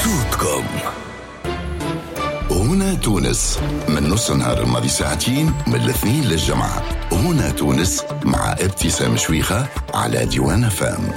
وجودكم هنا تونس من نص النهار الماضي ساعتين من الاثنين للجمعة. هنا تونس مع ابتسام شويخة على ديوان فام.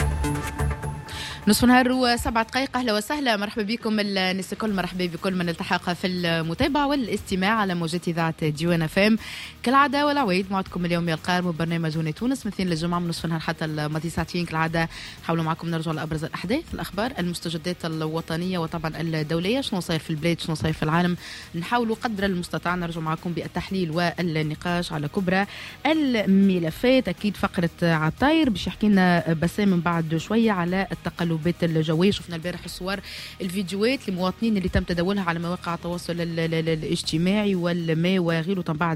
نصف نهار و7 دقائق. أهلا وسهلا، مرحبا بكم الناس الكل، مرحبا بكل من التحق في المتابعة والاستماع على موجات إذاعة ديوان فام. كالعادة والعويد معكم اليوم القائم ببرنامج هنا تونس من 2 للجمعة من نصف نهار حتى الماضي ساعتين. كالعادة نحاول معكم نرجع لأبرز الأحداث، الأخبار، المستجدات الوطنية وطبعا الدولية، شنو صاير في البلاد، شنو صاير في العالم. نحاولوا قدر المستطاع نرجع معكم بالتحليل والنقاش على كبرى الملفات. أكيد فقرة عطاير باش يحكي لنا بسام من بعد شوية على التقلبات الجوية. شفنا البارح الصور الفيديوهات لمواطنين اللي تم تداولها على مواقع التواصل الاجتماعي والما وغيره. بعد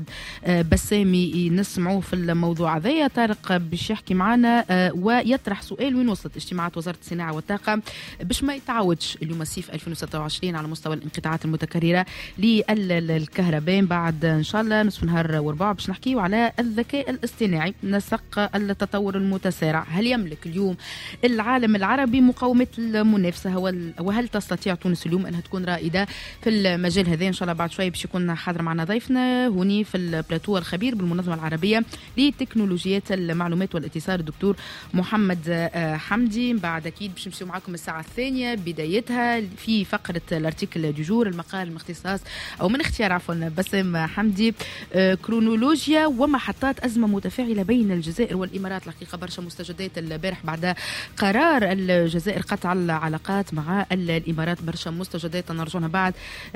بسامي نسمعوه في الموضوع هذايا. طارق باش يحكي معنا ويطرح سؤال: وين وصلت اجتماعات وزارة الصناعة والطاقة باش ما يتعاودش اليوم الصيف 2026 على مستوى الانقطاعات المتكررة للكهرباء؟ بعد ان شاء الله نصف نهار وربع باش نحكيو على الذكاء الاصطناعي نسق التطور المتسارع. هل يملك اليوم العالم العربي مقاومة المنافسة؟ وهل تستطيع تونس اليوم أنها تكون رائدة في المجال هذا؟ إن شاء الله بعد شوي باش يكون حاضر معنا ضيفنا هوني في البلاتو الخبير بالمنظمة العربية لتكنولوجيات المعلومات والاتصال الدكتور محمد حمدي. بعد أكيد باش نمشيو معكم الساعة الثانية بدايتها في فقرة الارتيكل دو جور، المقال من اختصاص أو من اختيار عفوا بسام حمدي، كرونولوجيا ومحطات أزمة متفاعلة بين الجزائر والإمارات. الحقيقة برشا مستجدات البارح بعد قرار الجزائر قطع العلاقات مع الإمارات، برشا مستجدات نرجعنا بعد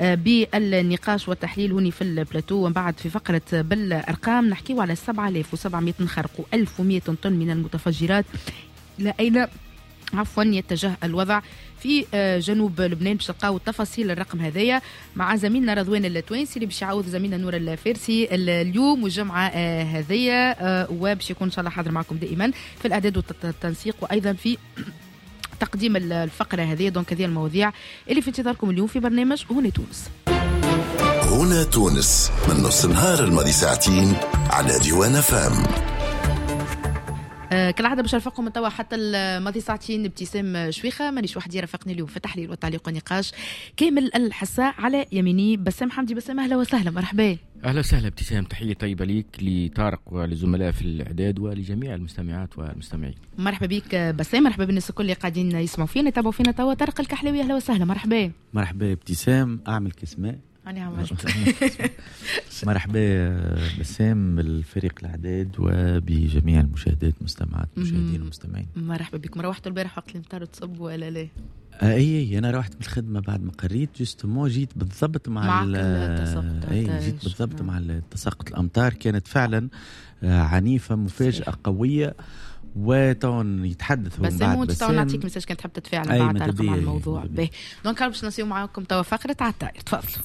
بالنقاش والتحليل هوني في البلاتو. ومن بعد في فقرة بالأرقام نحكيو على 7700 منخرق و1100 طن من المتفجرات. إلى أين عفوا يتجه الوضع في جنوب لبنان؟ باش تلقاو التفاصيل الرقم هذايا مع زميلنا رضوان التوينسي اللي باش يعوض زميلنا نور الفارسي اليوم والجمعه هذيا، وباش يكون ان شاء الله حاضر معكم دائما في الاعداد والتنسيق وايضا في تقديم الفقره هذه. دونك هذه المواضيع اللي في انتظاركم اليوم في برنامج هنا تونس. هنا تونس من نص النهار الماضي ساعتين على ديوان فام. كالعادة باش نرافقكم من توا حتى الماضي ساعتين. ابتسام شويخة مانيش وحدي، رافقني اليوم في التحليل والتعليق والنقاش كامل الحساء على يميني بسام حمدي. بسام أهلا وسهلا، مرحبا. أهلا وسهلا ابتسام، تحية طيبة ليك لطارق ولزملاء في الإعداد ولجميع المستمعات والمستمعين. مرحبا بك بسام، مرحبا بالناس الكل اللي قاعدين يسمعوا فينا يتابعوا فينا توا. طارق الكحلاوي أهلا وسهلا، مرحبا. مرحبا ابتسام، أعمل كسماء أنا عملت مرحبا بسام بالفريق الإعداد وبجميع المشاهدات مستمعات المشاهدين والمستمعين. مرحبا بكم. روحتوا البارح وقت المطار تصب ولا لا؟ اي انا روحت من الخدمه بعد ما قريت جوستومون، جيت بالضبط مع جيت بالضبط مع تساقط الامطار. كانت فعلا عنيفه، مفاجاه قويه. وتون يتحدثوا بس بعد بس نعطيك مساج كنت تحب تتفاعل بعد تعرف مع الموضوع به. دونك باش نسيو معاكم توا فقره عطاير. تفضلوا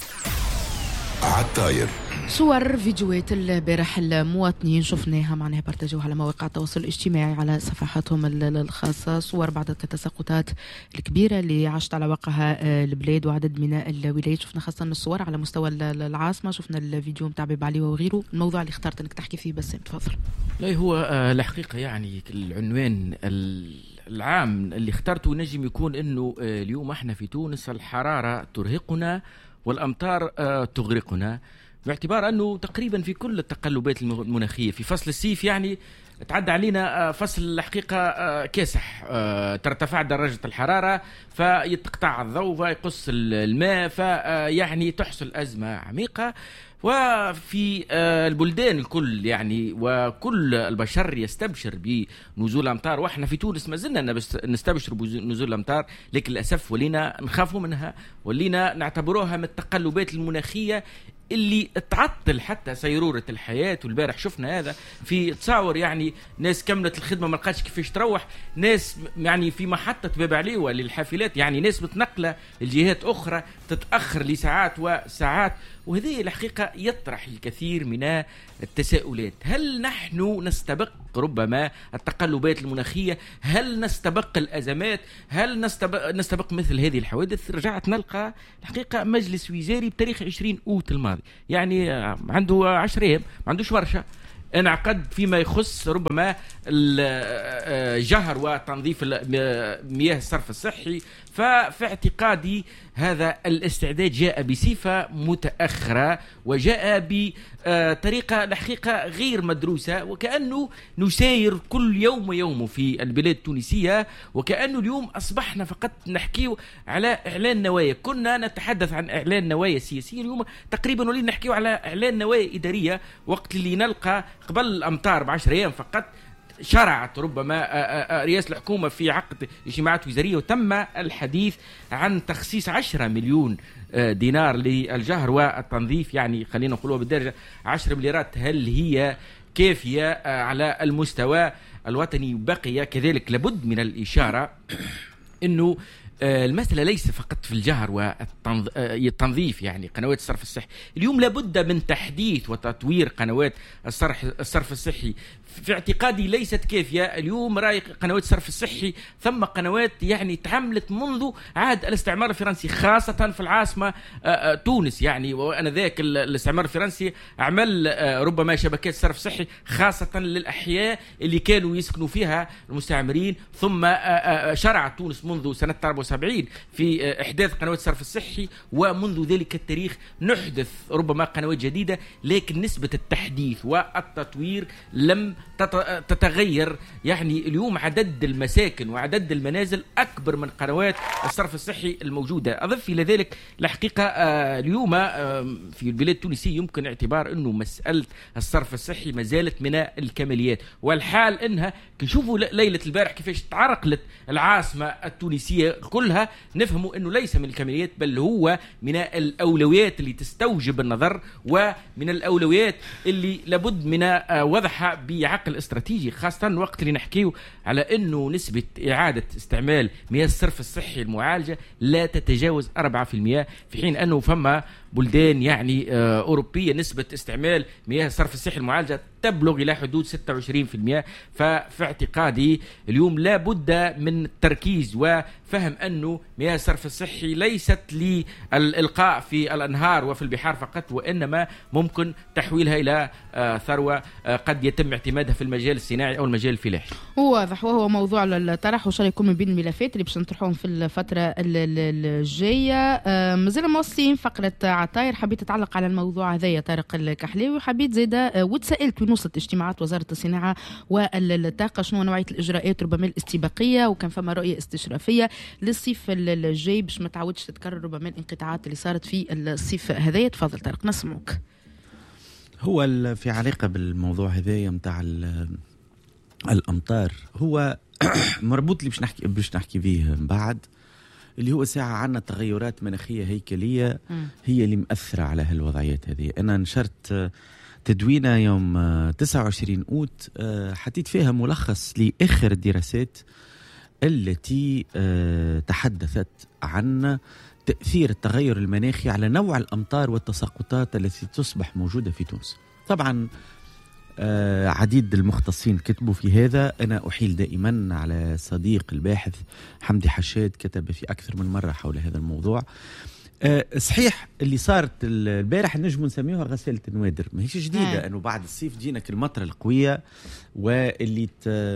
عطاير. صور فيديوهات البارح المواطنين شفناها معناها بارتاجوها على مواقع التواصل الاجتماعي على صفحاتهم الخاصة. صور بعض التساقطات الكبيرة اللي عاشت على واقعها البلاد وعدد من الولايات. شفنا خاصة الصور على مستوى العاصمة، شفنا الفيديو متاع باب علي وغيره. الموضوع اللي اخترت انك تحكي فيه بس تفضل. لا هو الحقيقة يعني العنوان العام اللي اخترته نجم يكون انه اليوم احنا في تونس الحرارة ترهقنا والأمطار تغرقنا، باعتبار أنه تقريبا في كل التقلبات المناخية في فصل الصيف يعني تعدى علينا فصل الحقيقة كاسح. ترتفع درجة الحرارة فيتقطع الضوء فيقص الماء، فيعني تحصل أزمة عميقة. وفي البلدان الكل يعني وكل البشر يستبشر بنزول الأمطار، وإحنا في تونس ما زلنا نستبشر بنزول الأمطار، لكن للأسف ولينا نخافوا منها، ولينا نعتبروها من التقلبات المناخية اللي تعطل حتى سيرورة الحياة. والبارح شفنا هذا في تصاور، يعني ناس كملت الخدمة ما لقاتش كيفاش تروح، ناس يعني في محطة باب عليوة للحافلات، يعني ناس متنقلة الجهات أخرى تتأخر لساعات وساعات. وهذه الحقيقة يطرح الكثير من التساؤلات. هل نحن نستبق ربما التقلبات المناخية؟ هل نستبق الأزمات؟ هل نستبق مثل هذه الحوادث؟ رجعت نلقى الحقيقة مجلس وزاري بتاريخ 20 أوت الماضي، يعني عنده 10 أيام، ما عندوش ورشة، انعقد فيما يخص ربما الجهر وتنظيف مياه الصرف الصحي، ففي اعتقادي هذا الاستعداد جاء بصفة متأخرة وجاء بطريقة الحقيقة غير مدروسة، وكأنه نسير كل يوم ويوم في البلاد التونسية، وكأنه اليوم أصبحنا فقط نحكي على إعلان نوايا. كنا نتحدث عن إعلان نوايا سياسية، اليوم تقريبا ولينا نحكي على إعلان نوايا إدارية، وقت اللي نلقى قبل الأمطار ب10 أيام فقط شرعت ربما رئاسة الحكومة في عقد اجتماعات وزارية وتم الحديث عن تخصيص 10 مليون دينار للجهر والتنظيف. يعني خلينا نقولوا بالدرجة 10 مليارات. هل هي كافية على المستوى الوطني؟ بقي كذلك لابد من الإشارة أنه المسألة ليس فقط في الجهر والتنظيف، يعني قنوات الصرف الصحي اليوم لابد من تحديث وتطوير قنوات الصرف الصحي. في اعتقادي ليست كافية. اليوم رأي قنوات الصرف الصحي ثم قنوات يعني تعملت منذ عهد الاستعمار الفرنسي، خاصة في العاصمة تونس. يعني وأنا ذاك الاستعمار الفرنسي عمل ربما شبكات صرف صحي خاصة للأحياء اللي كانوا يسكنوا فيها المستعمرين، ثم شرعت تونس منذ سنة 74 في إحداث قنوات الصرف الصحي، ومنذ ذلك التاريخ نحدث ربما قنوات جديدة، لكن نسبة التحديث والتطوير لم تتغير. يعني اليوم عدد المساكن وعدد المنازل أكبر من قنوات الصرف الصحي الموجودة. أضف إلى ذلك الحقيقة اليوم في البلاد التونسية يمكن اعتبار أنه مسألة الصرف الصحي ما زالت من الكماليات، والحال أنها كنشوفوا ليلة البارح كيفاش تعرقلت العاصمة التونسية كلها، نفهموا أنه ليس من الكماليات بل هو من الأولويات اللي تستوجب النظر، ومن الأولويات اللي لابد من وضعها بعقل استراتيجي، خاصة الوقت اللي نحكيه على أنه نسبة إعادة استعمال مياه الصرف الصحي المعالجة لا تتجاوز 4%، في حين أنه فما بلدان يعني أوروبية نسبة استعمال مياه الصرف الصحي المعالجة تبلغ إلى حدود 26%. ففي اعتقادي اليوم لا بد من التركيز وفهم أنه مياه الصرف الصحي ليست للإلقاء في الأنهار وفي البحار فقط، وإنما ممكن تحويلها إلى ثروة قد يتم اعتمادها في المجال الصناعي أو المجال الفلاحي. واضح، وهو موضوع الطرح وشال يكون من بين الملفات اللي باش نطرحوهم في الفترة الجاية. مازال موصلين فقرة عطاير، حبيت أتعلق على الموضوع هذايا طارق الكحلاوي، وحبيت زيادة وتسألت وين وصلت اجتماعات وزارة الصناعة والطاقة، شنو نوعية الإجراءات ربما الاستباقية، وكان فما رؤية استشرافية للصيف الجاي باش ما تعودش تتكرر ربما الانقطاعات اللي صارت في الصيف هذايا. تفضل طارق نسمعك. هو في علاقة بالموضوع هذايا متاع الأمطار، هو مربوط اللي باش نحكي فيه بعد، اللي هو ساعة عنا تغيرات مناخية هيكلية هي اللي مأثرة على هالوضعيات هذه. أنا نشرت تدوينة يوم 29 أوت حطيت فيها ملخص لآخر الدراسات التي تحدثت عن تأثير التغير المناخي على نوع الأمطار والتساقطات التي تصبح موجودة في تونس. طبعا عديد المختصين كتبوا في هذا، أنا أحيل دائما على صديق الباحث حمدي حشاد، كتب في أكثر من مرة حول هذا الموضوع. صحيح اللي صارت البارح نجم نسميوها غسالة النوادر، ما هيش جديدة، أنه بعد الصيف جينا المطر القوية واللي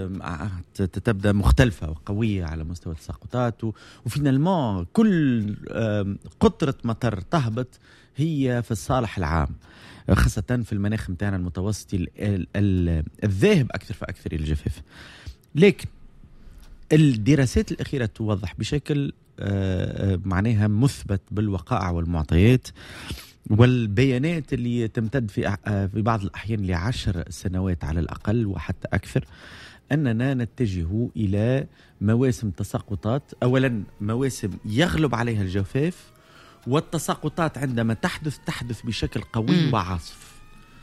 تبدأ مختلفة وقوية على مستوى التساقطات، وفينالمون كل قطرة مطر تهبط هي في الصالح العام، خاصة في المناخ متاعنا المتوسطي الذاهب أكثر فأكثر إلى الجفاف. لكن الدراسات الأخيرة توضح بشكل معناها مثبت بالوقائع والمعطيات والبيانات اللي تمتد في بعض الأحيان ل10 سنوات على الأقل وحتى أكثر، أننا نتجه إلى مواسم تساقطات. أولا مواسم يغلب عليها الجفاف، والتساقطات عندما تحدث بشكل قوي وعاصف،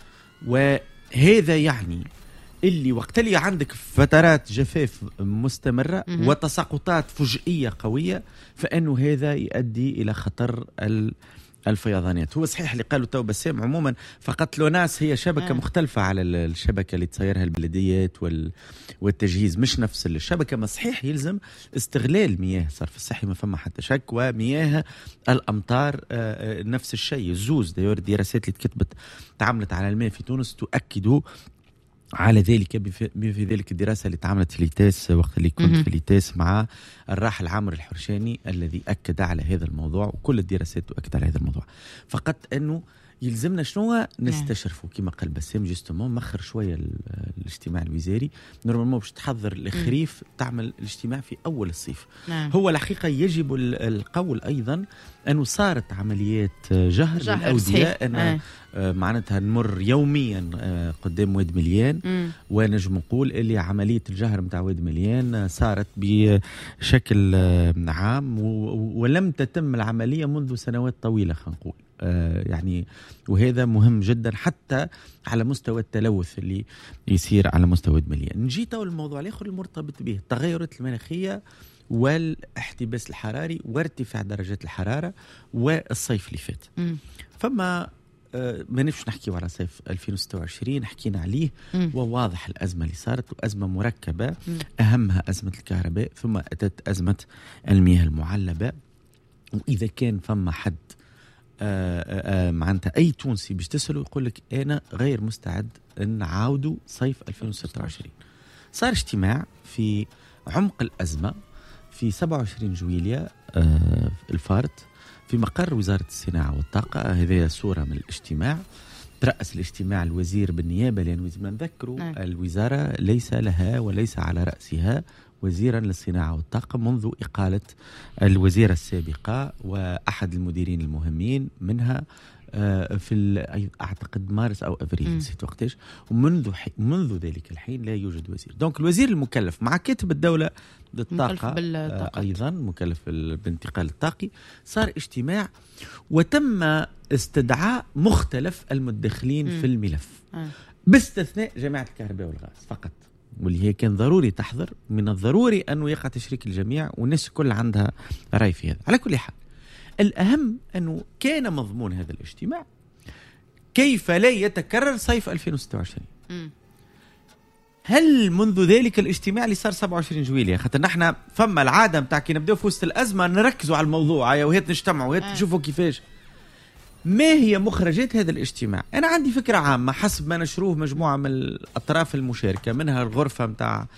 وهذا يعني اللي وقت اللي عندك فترات جفاف مستمرة وتساقطات فجئية قوية، فإنه هذا يؤدي إلى خطر الفيضانات. هو صحيح اللي قالوا تو بسام عموما فقط لوناس هي شبكة مختلفة على الشبكة اللي تسيرها البلديات والتجهيز، مش نفس الشبكة. ما صحيح يلزم استغلال مياه الصرف الصحي، ما فما حتى شك، ومياه الأمطار نفس الشيء. الزوز ديور الدراسات اللي تكتبت تعملت على الماء في تونس تؤكدوا على ذلك في ذلك الدراسة اللي تعملت في ليتاس وقت اللي كنت في ليتاس مع الراحل عامر الحرشاني الذي أكد على هذا الموضوع، وكل الدراسات تؤكد على هذا الموضوع. فقط أنه يلزمنا شنو نستشرفوا كما قال بسام جوستومون، مخر شويه الاجتماع الوزاري. نورمالمون باش تحضر الخريف تعمل الاجتماع في اول الصيف. هو الحقيقه يجب القول ايضا انه صارت عمليات جهر للاودياء، ان معناتها نمر يوميا قدام واد مليان، ونجم نقول اللي عمليه الجهر نتاع واد مليان صارت بشكل عام، ولم تتم العمليه منذ سنوات طويله خلينا نقول. يعني وهذا مهم جدا حتى على مستوى التلوث اللي يصير على مستوى مليان. نجي تو الموضوع الاخر المرتبط به التغيرات المناخيه والاحتباس الحراري وارتفاع درجات الحراره والصيف اللي فات. فما ما نفش نحكي على صيف 2026 حكينا عليه، وواضح الأزمة اللي صارت، وأزمة مركبة أهمها أزمة الكهرباء، ثم أتت أزمة المياه المعلبة. وإذا كان فما حد معناتها أي تونسي باش تسأله يقول لك أنا غير مستعد أن نعاودوا صيف 2026. صار اجتماع في عمق الأزمة في 27 جويلية الفارت في مقر وزارة الصناعة والطاقة. هذه صورة من الاجتماع. ترأس الاجتماع الوزير بالنيابة، لأن نذكروا الوزارة ليس لها وليس على رأسها وزيرا للصناعة والطاقة منذ إقالة الوزيرة السابقة وأحد المديرين المهمين منها في أعتقد مارس أو أبريل نسيت وقتاش. ومنذ ذلك الحين لا يوجد وزير. دونك الوزير المكلف مع كاتب الدولة بالطاقة أيضا مكلف بانتقال الطاقي. صار اجتماع وتم استدعاء مختلف المدخلين في الملف باستثناء جماعة الكهرباء والغاز فقط، واللي هي كان ضروري تحضر. من الضروري أنه يقع تشريك الجميع والناس كل عندها رأي في هذا. على كل حال الأهم أنه كان مضمون هذا الاجتماع كيف لا يتكرر صيف 2026. هل منذ ذلك الاجتماع اللي صار 27 جويلية، خاطر نحن فما العادة متاع كي نبدأ في وسط الأزمة نركزوا على الموضوع وهيت نجتمعوا وهيت نشوفوا كيفاش. ما هي مخرجات هذا الاجتماع؟ أنا عندي فكرة عامة حسب ما نشروه مجموعة من الأطراف المشاركة، منها الغرفة متاع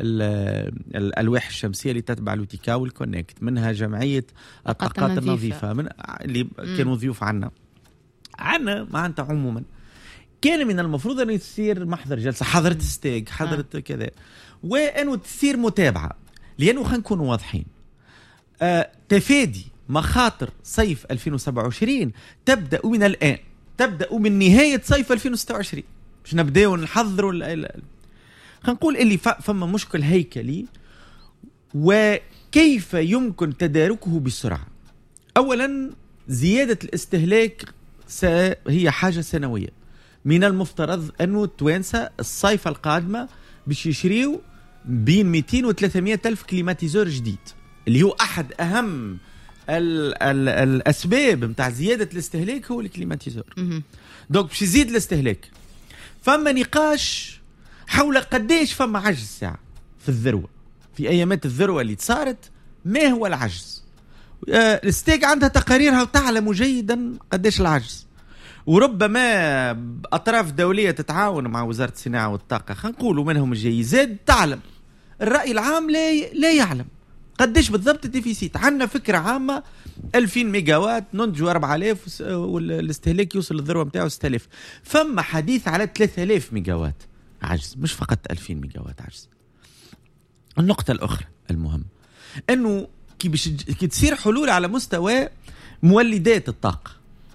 الألواح الشمسية اللي تتبع لوتيكا والكونكت، منها جمعية الطاقات النظيفة من اللي كانوا ضيوف عنا معناتها عموما. كان من المفروض أن يصير محضر جلسة، حضرت ستيج، حضرت كذا، وأنه تصير متابعة، لأنه خلينا نكون واضحين. تفادي مخاطر صيف 2027 تبدأ من الآن، تبدأ من نهاية صيف 2026 باش نبدأ نحضروا. خلينا نقول اللي فما مشكل هيكلي وكيف يمكن تداركه بسرعة. أولا زيادة الاستهلاك هي حاجة سنوية. من المفترض أنه التوانسة الصيف القادمة باش يشريوا بين 200 و 300 ألف كليماتيزور جديد، اللي هو أحد أهم الأسباب متاع زيادة الاستهلاك هو الكليماتيزور. دوك باش يزيد الاستهلاك. فما نقاش حول قديش فما عجز ساعة في الذروة، في أيامات الذروة اللي صارت ما هو العجز. الستيك عندها تقاريرها وتعلم جيدا قديش العجز، وربما أطراف دولية تتعاون مع وزارة الصناعة والطاقة، خلينا نقولوا منهم الجيزات تعلم. الرأي العام لا يعلم قديش بالضبط الديفيسيت. عندنا فكرة عامة 2000 ميجاوات ننتجوا 4000 والاستهلاك يوصل للذروة متاعه 6000. فما حديث على 3000 ميجاوات عجز، مش فقط 2000 ميجاوات عجز. النقطة الأخرى المهم أنه كي تصير حلول على مستوى مولدات الطاقة،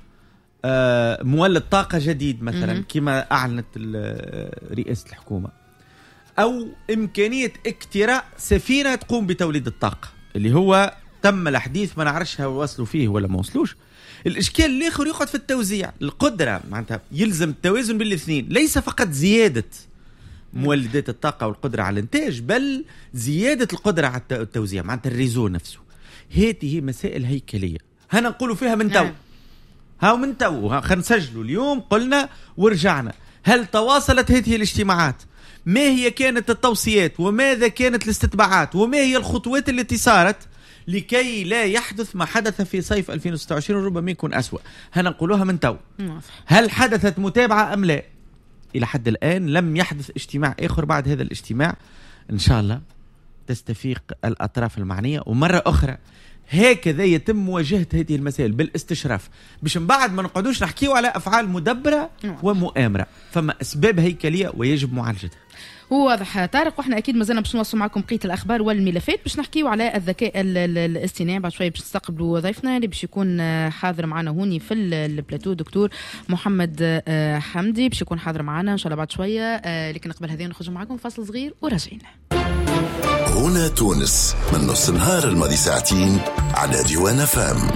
مولد طاقة جديد مثلا كما أعلنت رئاسة الحكومة، أو إمكانية اكتراع سفينة تقوم بتوليد الطاقة اللي هو تم الحديث، ما نعرفش وصلوا فيه ولا ما وصلوش. الإشكال الآخر يقعد في التوزيع. القدرة معناتها يلزم التوازن بين الاثنين، ليس فقط زيادة مولدات الطاقة والقدرة على الإنتاج، بل زيادة القدرة على التوزيع معناتها الريزو نفسه. هذه مسائل هيكلية هنا نقولوا فيها من تو. من تو خلينا نسجلوا اليوم قلنا ورجعنا. هل تواصلت هذه الاجتماعات؟ ما هي كانت التوصيات وماذا كانت الاستتباعات وما هي الخطوات التي صارت لكي لا يحدث ما حدث في صيف 2026 ربما يكون أسوأ؟ هنقولوها من تو. هل حدثت متابعة أم لا؟ إلى حد الآن لم يحدث اجتماع آخر. بعد هذا الاجتماع إن شاء الله تستفيق الأطراف المعنية، ومرة أخرى هكذا يتم مواجهة هذه المسائل بالاستشراف، باش من بعد ما نقعدوش نحكيو على أفعال مدبرة ومؤامرة. فما أسباب هيكلية ويجب معالجتها. هو واضح طارق، واحنا اكيد مازلنا باش نوصل معكم بقيه الاخبار والملفات، باش نحكيو على الذكاء الاصطناعي بعد شويه. باش نستقبلوا ضيفنا اللي باش يكون حاضر معنا هوني في البلاتو، دكتور محمد حمدي باش يكون حاضر معنا ان شاء الله بعد شويه. لكن قبل هذه نخرج معكم فاصل صغير وراجعين. هنا تونس من نص النهار الماضي ساعتين على ديوان فام.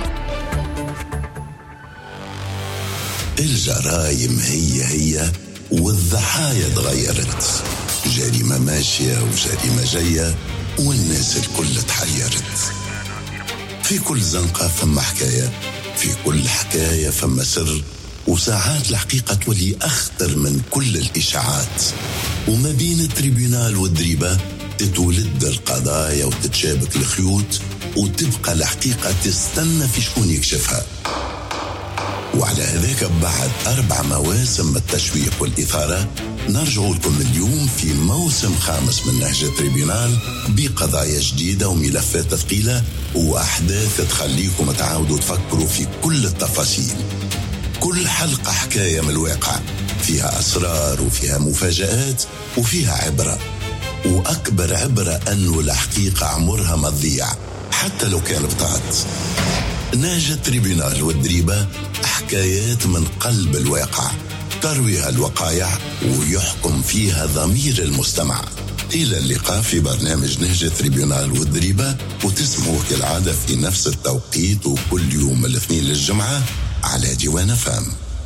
الجرائم هي والضحايا تغيرت، جريمة ماشية وجريمة جاية والناس الكل تحيرت. في كل زنقة فما حكاية، في كل حكاية فما سر، وساعات الحقيقة تولي أخطر من كل الإشاعات. وما بين التريبيونال والدريبة تتولد القضايا وتتشابك الخيوط، وتبقى الحقيقة تستنى في شكون يكشفها. وعلى هذاك بعد 4 مواسم التشويق والإثارة نرجع لكم اليوم في موسم 5 من نهج تريبيونال بقضايا جديدة وملفات ثقيلة وأحداث تخليكم تعاودوا تفكروا في كل التفاصيل. كل حلقة حكاية من الواقع، فيها أسرار وفيها مفاجآت وفيها عبرة. وأكبر عبرة أنه الحقيقة عمرها ما تضيع حتى لو كان بطاط. نهج التريبيونال والدريبة حكايات من قلب الواقع ترويها الوقائع ويحكم فيها ضمير المستمع. إلى اللقاء في برنامج نهج التريبيونال والدريبة، وتسمعوه كالعادة في نفس التوقيت وكل يوم الاثنين للجمعة على ديوان فام.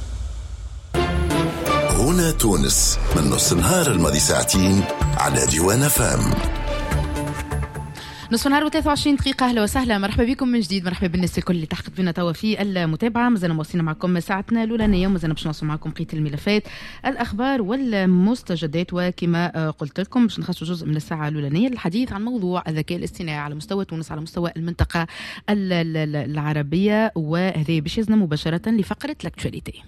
هنا تونس من نص النهار الماضي ساعتين على ديوان فام. نصف نهار و23 دقيقة. أهلا وسهلا، مرحبا بكم من جديد، مرحبا بالناس الكل اللي تحقق بنا توا في المتابعة. مازلنا مواصلين معكم ساعتنا الأولانية، ومازلنا باش نوصل معكم بقية الملفات، الأخبار والمستجدات. وكما قلت لكم باش نخصصوا جزء من الساعة الأولانية للحديث عن موضوع الذكاء الاصطناعي على مستوى تونس، على مستوى المنطقة العربية. وهذا باش يزنا مباشرة لفقرة لاكتواليتي.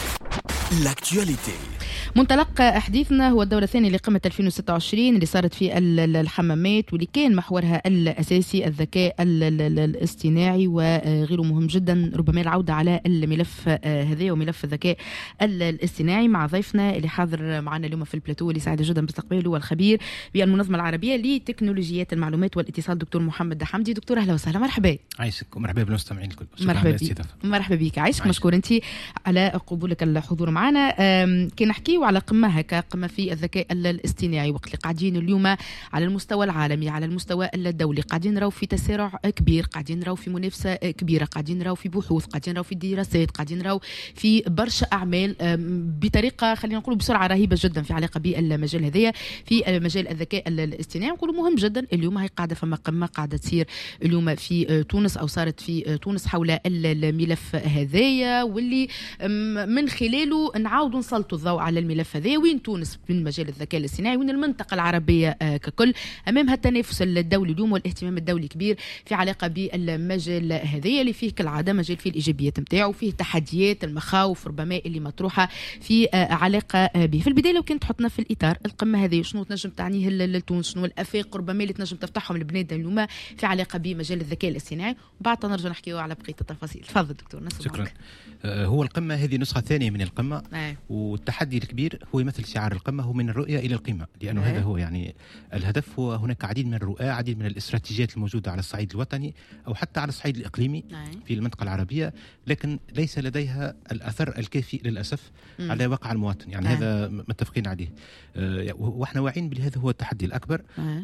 منطلق حديثنا هو الدورة الثانية لقمة 2026 اللي صارت في الحمامات، واللي كان محورها الأساسي الذكاء الاصطناعي وغيره مهم جدا. ربما العودة على الملف هذا وملف الذكاء الاصطناعي مع ضيفنا اللي حاضر معنا اليوم في البلاتو، اللي سعيد جدا باستقباله، هو الخبير بالمنظمة العربية لتكنولوجيات المعلومات والاتصال دكتور محمد حمدي. دكتور أهلا وسهلا، مرحبا. عايشك ومرحبا بالمستمعين الكل. مرحبا بك عايشك، مشكور انت على قبولك الحضور معنا. كي نحكي وعلى قمة هكا، قمة في الذكاء الاصطناعي، وقت اللي قاعدين اليوم على المستوى العالمي على المستوى الدولي قاعدين نراو في تسارع كبير، قاعدين نراو في منافسة كبيرة، قاعدين نراو في بحوث، قاعدين نراو في دراسات، قاعدين نراو في برشا أعمال بطريقة خلينا نقول بسرعة رهيبة جدا في علاقة بالمجال هذايا، في مجال الذكاء الاصطناعي. نقولوا مهم جدا. اليوم هي قاعدة فما قمة قاعدة تصير اليوم في تونس أو صارت في تونس حول الملف هذايا، واللي من خلاله نعاودوا نسلطوا الضوء على الملف هذا. وين تونس من مجال الذكاء الاصطناعي، وين المنطقة العربية ككل أمام التنافس الدولي اليوم والاهتمام الدولي كبير في علاقة بالمجال هذا، اللي فيه كالعادة مجال فيه الإيجابيات نتاعو، فيه تحديات المخاوف ربما اللي مطروحة في علاقة به. في البداية لو كنت تحطنا في الإطار القمة هذه، شنو تنجم تعنيه لتونس، شنو الآفاق ربما اللي تنجم تفتحهم البنات اليوم في علاقة بمجال الذكاء الاصطناعي، وبعد نرجع نحكيو على بقية التفاصيل. تفضل دكتور. شكرا. هو القمة هذه نسخة ثانية من القمة، والتحدي الكبير هو يمثل شعار القمة، هو من الرؤية إلى القمة، لأنه هذا هو يعني الهدف. هو هناك عديد من الرؤى، عديد من الاستراتيجيات الموجودة على الصعيد الوطني أو حتى على الصعيد الإقليمي في المنطقة العربية، لكن ليس لديها الأثر الكافي للأسف على واقع المواطن. يعني هذا متفقين عليه، وإحنا واعين بهذا هو التحدي الأكبر،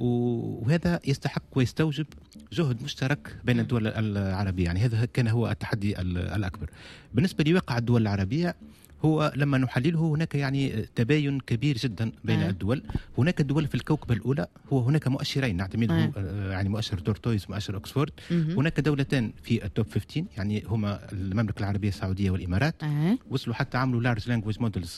وهذا يستحق ويستوجب جهد مشترك بين الدول العربية. يعني هذا كان هو التحدي الأكبر بالنسبة لواقع الدول العربية. هو لما نحلله هناك يعني تباين كبير جدا بين الدول. هناك دول في الكوكب الأولى، هو هناك مؤشرين نعتمدهم، يعني مؤشر تورتويز ومؤشر أكسفورد. هناك دولتين في التوب 15، يعني هما المملكة العربية السعودية والإمارات، وصلوا حتى عملوا لارج لانجويج مودلز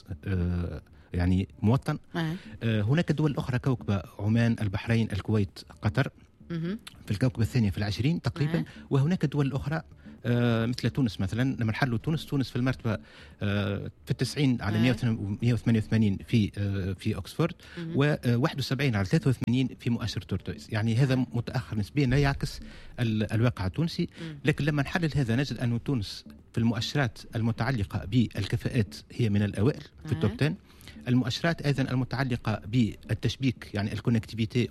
يعني موطن. هناك دول أخرى كوكبة، عمان، البحرين، الكويت، قطر. في الكوكب الثاني في 20 تقريبا. وهناك دول أخرى مثل تونس مثلا. لما نحلوا تونس في المرتبة في 90 على 188 في أكسفورد، و71 على 83 في مؤشر تورتويز. يعني هذا متأخر نسبيا، لا يعكس الواقع التونسي. لكن لما نحلل هذا نجد أن تونس في المؤشرات المتعلقة بالكفاءات هي من الأوائل في التوب 10. المؤشرات أيضا المتعلقة بالتشبيك يعني الكونكتيفيتي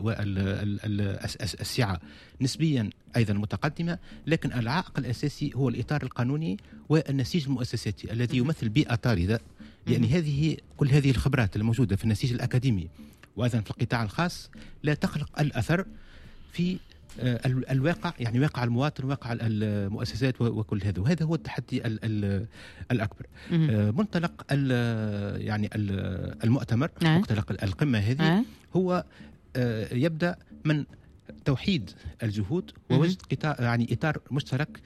والسعة نسبيا أيضا متقدمة. لكن العائق الأساسي هو الإطار القانوني والنسيج المؤسساتي الذي يمثل بيئة طاردة، لأن كل هذه الخبرات الموجودة في النسيج الأكاديمي وأيضا في القطاع الخاص لا تخلق الأثر في الواقع، يعني واقع المواطن، واقع المؤسسات وكل هذا. وهذا هو التحدي الأكبر. منطلق يعني المؤتمر، منطلق القمة هذه هو يبدأ من توحيد الجهود ووجد يعني إطار مشترك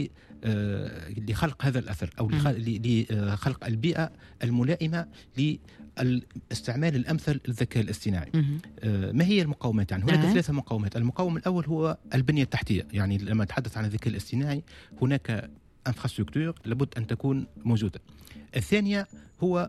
لخلق هذا الأثر، أو لخلق البيئة الملائمة للاستعمال الأمثل للذكاء الاصطناعي. ما هي المقومات؟ يعني هناك 3 مقومات. المقوم الأول هو البنية التحتية. يعني لما نتحدث عن الذكاء الاصطناعي هناك انفراستركتور لابد أن تكون موجودة. الثانية هو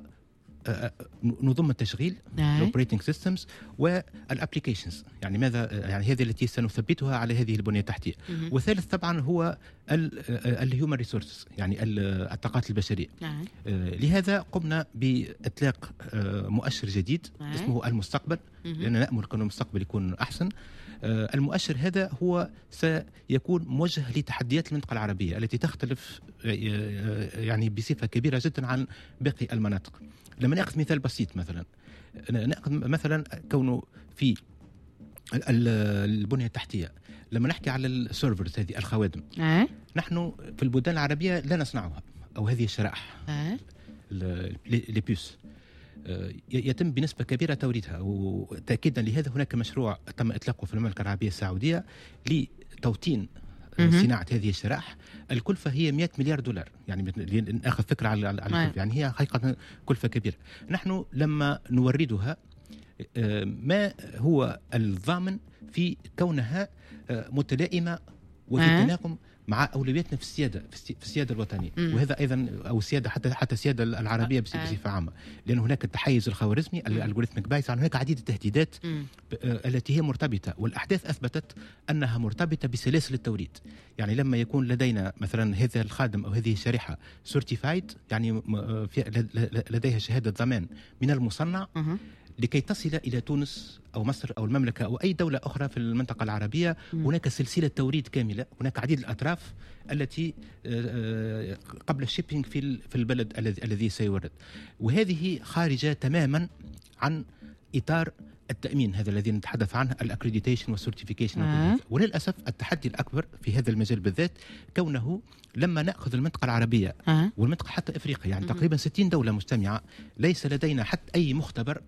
نظم التشغيل الاوبريتنج سيستمز والابليكيشنز، يعني ماذا يعني هذه التي سنثبتها على هذه البنيه التحتيه. والثالث طبعا هو الهيومن ريسورسز، يعني الطاقات البشريه. لهذا قمنا باطلاق مؤشر جديد اسمه المستقبل، لأننا نأمل أن المستقبل يكون أحسن. المؤشر هذا هو سيكون موجه لتحديات المنطقة العربية التي تختلف يعني بصفة كبيرة جدا عن باقي المناطق. لما نأخذ مثال بسيط، نأخذ مثلا كونه في البنية التحتية، لما نحكي على السيرفرز هذه الخوادم، نحن في البلدان العربية لا نصنعها، أو هذه الشرائح لي بيوس يتم بنسبة كبيرة توريدها. وتأكيدا لهذا هناك مشروع تم إطلاقه في المملكة العربية السعودية لتوطين صناعة هذه الشرائح. الكلفة هي 100 مليار دولار، يعني نأخذ فكرة على الكلفة، يعني هي حقيقة كلفة كبيرة. نحن لما نوردها ما هو الضامن في كونها متلائمة وفي تناغم مع أولوياتنا في السيادة الوطنية، وهذا أيضا أو السيادة حتى السيادة العربية بصفة عامة، لأن هناك التحيز الخوارزمي الألغوريثميك بايس، هناك عديد التهديدات التي هي مرتبطة، والأحداث أثبتت أنها مرتبطة بسلاسل التوريد. يعني لما يكون لدينا مثلا هذا الخادم أو هذه الشريحة سيرتيفايد، يعني لديها شهادة ضمان من المصنع، لكي تصل إلى تونس أو مصر أو المملكة أو أي دولة أخرى في المنطقة العربية، هناك سلسلة توريد كاملة، هناك عديد الأطراف التي قبل الشيبينج في البلد الذي سيورد. وهذه خارجة تماما عن إطار التأمين هذا الذي نتحدث عنه، الأكريديتيشن والسيرتيفيكيشن. وللأسف التحدي الأكبر في هذا المجال بالذات كونه لما نأخذ المنطقة العربية والمنطقة حتى إفريقيا، يعني تقريبا 60 دولة مجتمعة، ليس لدينا حتى أي مختبر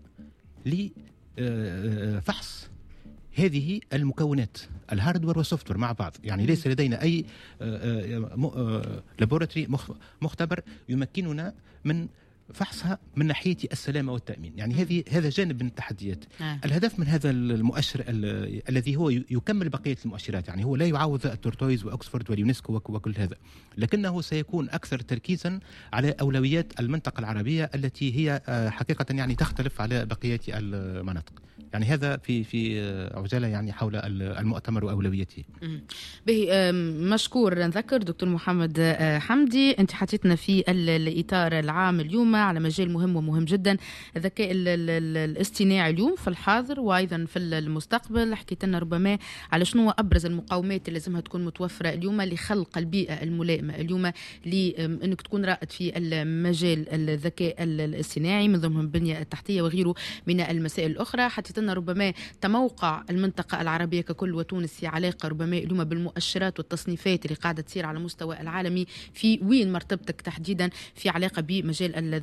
لفحص هذه المكونات الهاردوير والسوفتوير مع بعض. يعني ليس لدينا أي لابوراتوري مختبر يمكننا من فحصها من ناحية السلامة والتأمين. يعني هذا جانب من التحديات. الهدف من هذا المؤشر الذي هو يكمل بقية المؤشرات، يعني هو لا يعوض التورتويز وأكسفورد واليونسكو وكل هذا، لكنه سيكون أكثر تركيزا على أولويات المنطقة العربية التي هي حقيقة يعني تختلف على بقية المناطق. يعني هذا في عجالة يعني حول المؤتمر وأولوياته. به مشكور. نذكر دكتور محمد حمدي، أنت حطيتنا في الإطار العام اليوم على مجال مهم ومهم جدا، الذكاء الاصطناعي اليوم في الحاضر وأيضا في المستقبل. حكيت لنا ربما على شنو أبرز المقومات اللي لازمها تكون متوفرة اليوم لخلق البيئة الملائمة اليوم لأنك تكون رائد في المجال الذكاء الاصطناعي، من ضمنهم البنية التحتية وغيره من المسائل الأخرى. حطيت لنا ربما تموقع المنطقة العربية ككل وتونس في علاقة ربما اليوم بالمؤشرات والتصنيفات اللي قاعدة تصير على مستوى العالمي، في وين مرتبتك تحديدا في علاقة بمجال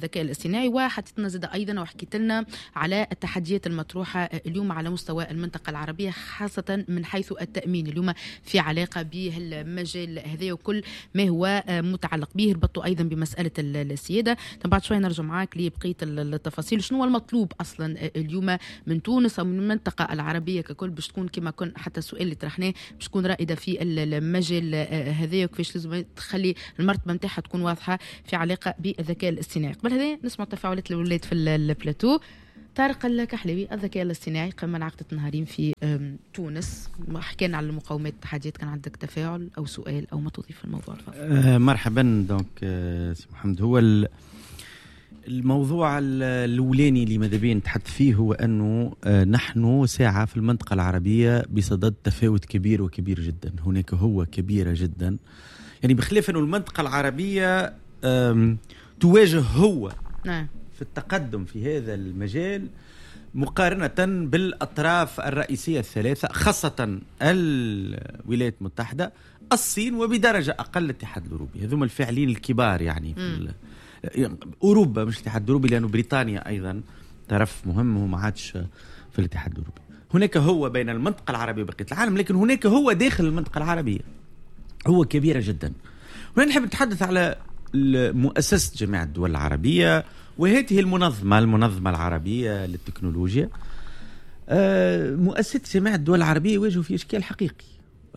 الذكاء الاصطناعي، وحطيت لنا زاد أيضا وحكيت لنا على التحديات المطروحة اليوم على مستوى المنطقة العربية، خاصة من حيث التأمين اليوم في علاقة بالمجال هذا وكل ما هو متعلق به. ربطوا أيضا بمسألة السيادة. بعد شوي نرجع معاك لبقية التفاصيل. شنو هو المطلوب أصلا اليوم من تونس أو من المنطقة العربية ككل باش تكون كما كن حتى السؤال اللي طرحناه باش تكون رائدة في المجال هذا، وكيفاش لازم تخلي المرتبة نتاعها تكون واضحة في علاقة بالذكاء الاصطناعي. قبل هذا نسمع تفاعلات الولاد في البلاتو. طارق الكحلوي، الذكاء الاصطناعي قمة انعقدت نهارين في تونس، حكينا على المقاومات التحديات، كان عندك تفاعل أو سؤال أو ما تضيف في الموضوع؟ مرحبا. دونك سي محمد، هو الموضوع الأولاني اللي ماذا بين نتحدث فيه هو أنه نحن ساعة في المنطقة العربية بصدد تفاوت كبير وكبير جدا. هناك هو كبيرة جدا، يعني بخلاف أنه المنطقة العربية تواجه هو في التقدم في هذا المجال مقارنة بالأطراف الرئيسية الثلاثة، خاصة الولايات المتحدة، الصين، وبدرجة أقل الاتحاد الأوروبي. هذوما الفاعلين الكبار يعني في أوروبا، مش الاتحاد الأوروبي، لأنه بريطانيا أيضا طرف مهم وما عادش في الاتحاد الأوروبي. هناك هو بين المنطقة العربية وبقية العالم، لكن هناك هو داخل المنطقة العربية هو كبيرة جدا. ونحن نحب نتحدث على مؤسسة جامعة الدول العربية، وهذه المنظمة العربية للتكنولوجيا. مؤسسة جامعة الدول العربية يواجهوا في إشكال حقيقي،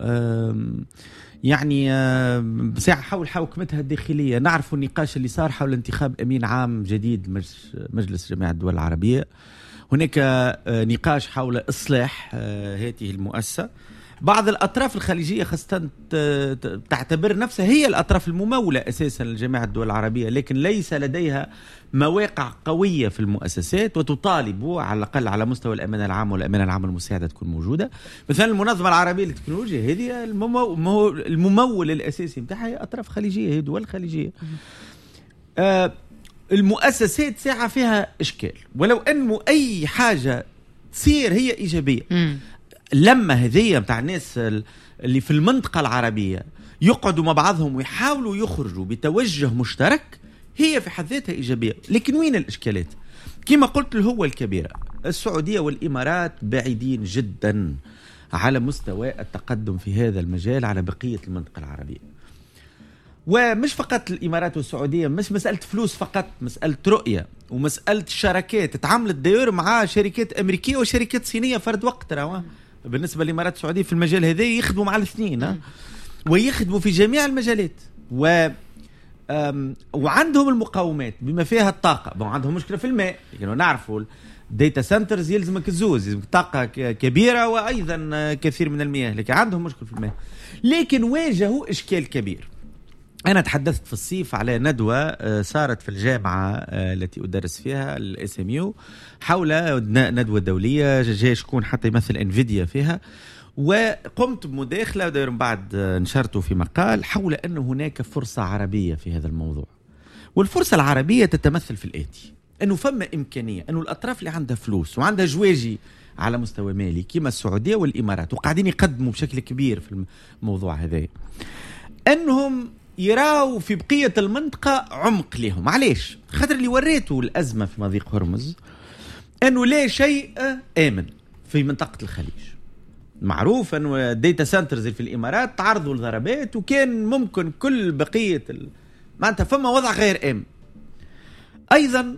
يعني ساعة حول حوكمتها الداخلية. نعرف النقاش اللي صار حول انتخاب أمين عام جديد مجلس جامعة الدول العربية. هناك نقاش حول إصلاح هذه المؤسسة. بعض الأطراف الخليجية خاصة تعتبر نفسها هي الأطراف الممولة أساسا لجامعة الدول العربية، لكن ليس لديها مواقع قوية في المؤسسات، وتطالب على الأقل على مستوى الأمانة العامة والأمانة العامة المساعدة تكون موجودة. مثلا المنظمة العربية للتكنولوجيا هذه الممول الأساسي متاعها هي أطراف خليجية، هي دول خليجية. المؤسسات ساعة فيها إشكال، ولو أنه أي حاجة تصير هي إيجابية. لما هذية متاع الناس اللي في المنطقة العربية يقعدوا مع بعضهم ويحاولوا يخرجوا بتوجه مشترك، هي في حد ذاتها إيجابية. لكن وين الإشكالات؟ كما قلت هو الكبيرة، السعودية والإمارات بعيدين جدا على مستوى التقدم في هذا المجال على بقية المنطقة العربية. ومش فقط الإمارات والسعودية، مش مسألة فلوس فقط، مسألة رؤية ومسألة الشراكات. تعاملت داير مع شركات أمريكية وشركات صينية فرد وقت. بالنسبة للإمارات والسعودية في المجال هذا يخدموا مع الاثنين، ويخدموا في جميع المجالات، وعندهم المقاومات بما فيها الطاقة. عندهم مشكلة في الماء، لكن نعرفوا الداتا سنترز يلزمك الزوز، يلزمك طاقة كبيرة وأيضا كثير من المياه، لكن عندهم مشكلة في الماء. لكن واجهوا إشكال كبير. أنا تحدثت في الصيف على ندوة صارت في الجامعة التي أدرس فيها الSMU حول ندوة دولية، جاي شكون حتى يمثل انفيديا فيها، وقمت بمداخلة وداير بعد نشرته في مقال حول أن هناك فرصة عربية في هذا الموضوع. والفرصة العربية تتمثل في الآتي: أنه فما إمكانية أنه الأطراف اللي عندها فلوس وعندها جواجي على مستوى مالي كما السعودية والإمارات، وقاعدين يقدموا بشكل كبير في الموضوع هذا، أنهم يراو في بقية المنطقة عمق لهم. علاش؟ خاطر اللي وريته الأزمة في مضيق هرمز أنه لا شيء آمن في منطقة الخليج. معروف أنه الديتا سنترز في الإمارات تعرضوا لضربات، وكان ممكن كل بقية معناتها فما وضع غير آمن. أيضا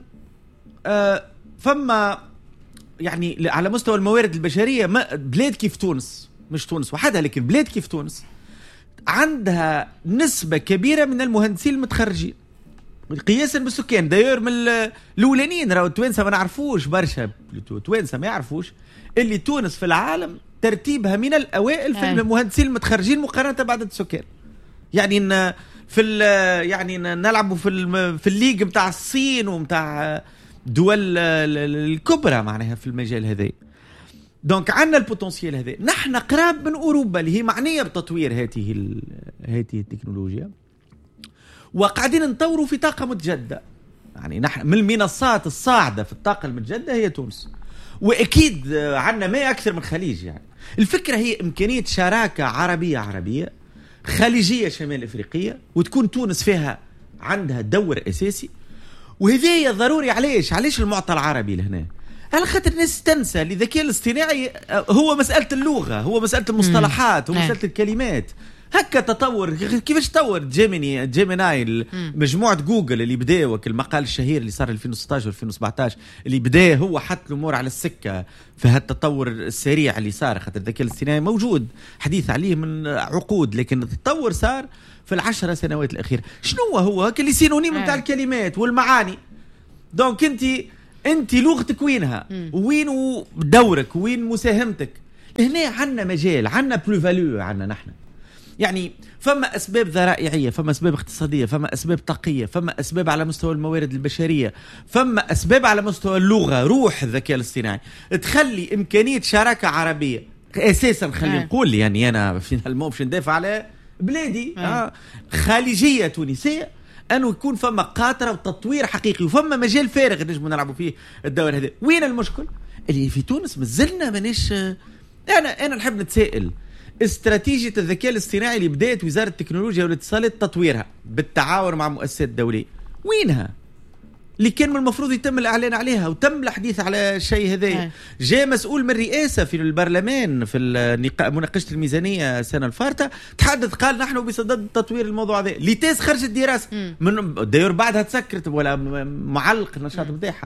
فما يعني على مستوى الموارد البشرية بلاد كيف تونس، مش تونس وحدها لكن بلاد كيف تونس عندها نسبة كبيرة من المهندسين المتخرجين قياسا بالسكان. داير من الأولانيين، راهو التوانسة ما نعرفوش برشا، التوانسة ما يعرفوش اللي تونس في العالم ترتيبها من الأوائل في المهندسين المتخرجين مقارنة بعدد السكان. يعني يعني نلعبوا في الليج متاع الصين ومتاع دول الكبرى معناها في المجال هذا. دونك عندنا البوتنسيال هذا. نحن قراب من أوروبا اللي هي معنية بتطوير هذه التكنولوجيا، وقاعدين نطوروا في طاقة متجددة. يعني نحن من المنصات الصاعدة في الطاقة المتجددة هي تونس، وأكيد عندنا ما أكثر من الخليج. يعني الفكرة هي إمكانية شراكة عربية خليجية شمال أفريقية، وتكون تونس فيها عندها دور أساسي، وهذه ضروري. علاش المعطى العربي لهنا؟ على خاطر الناس تنسى الذكاء الاصطناعي هو مسألة اللغة، هو مسألة المصطلحات، هو مسألة الكلمات. هكا تطور كيفاش تطور جيميناي مجموعة جوجل اللي بدا وكل المقال الشهير اللي صار 2016 و 2017 اللي بدا هو حط الأمور على السكة في هالتطور السريع اللي صار. خاطر الذكاء الاصطناعي موجود حديث عليه من عقود، لكن التطور صار في 10 سنوات الأخيرة. شنو هو هكا اللي سينونيم نتاع الكلمات والمعاني. دونك انت لغتك وينها؟ وين دورك؟ وين مساهمتك؟ هنا عندنا مجال، عندنا بلو فاليو عندنا نحن. يعني فما أسباب ذرائعية، فما أسباب اقتصادية، فما أسباب طاقية، فما أسباب على مستوى الموارد البشرية، فما أسباب على مستوى اللغة، روح الذكاء الاصطناعي تخلي إمكانية شراكة عربية أساسا. خلي نقول يعني أنا في الموبش ندافع على بلادي خارجية تونسية، أنه يكون فما قاطرة وتطوير حقيقي وفما مجال فارغ نجم نلعبوا فيه الدور هذا. وين المشكل؟ اللي في تونس مازلنا مانيش. أنا نحب نتسائل استراتيجية الذكاء الاصطناعي اللي بدأت وزارة التكنولوجيا والاتصالات تطويرها بالتعاون مع مؤسسات دولية، وينها؟ اللي كان من المفروض يتم الإعلان عليها وتم الحديث على الشيء هذا. جاء مسؤول من الرئاسة في البرلمان في مناقشة الميزانية السنة الفارطة تحدث قال نحن بصدد تطوير الموضوع هذا. ليتاس خرجت دراسة من داير بعدها تسكرت ولا معلق النشاط بتاعها.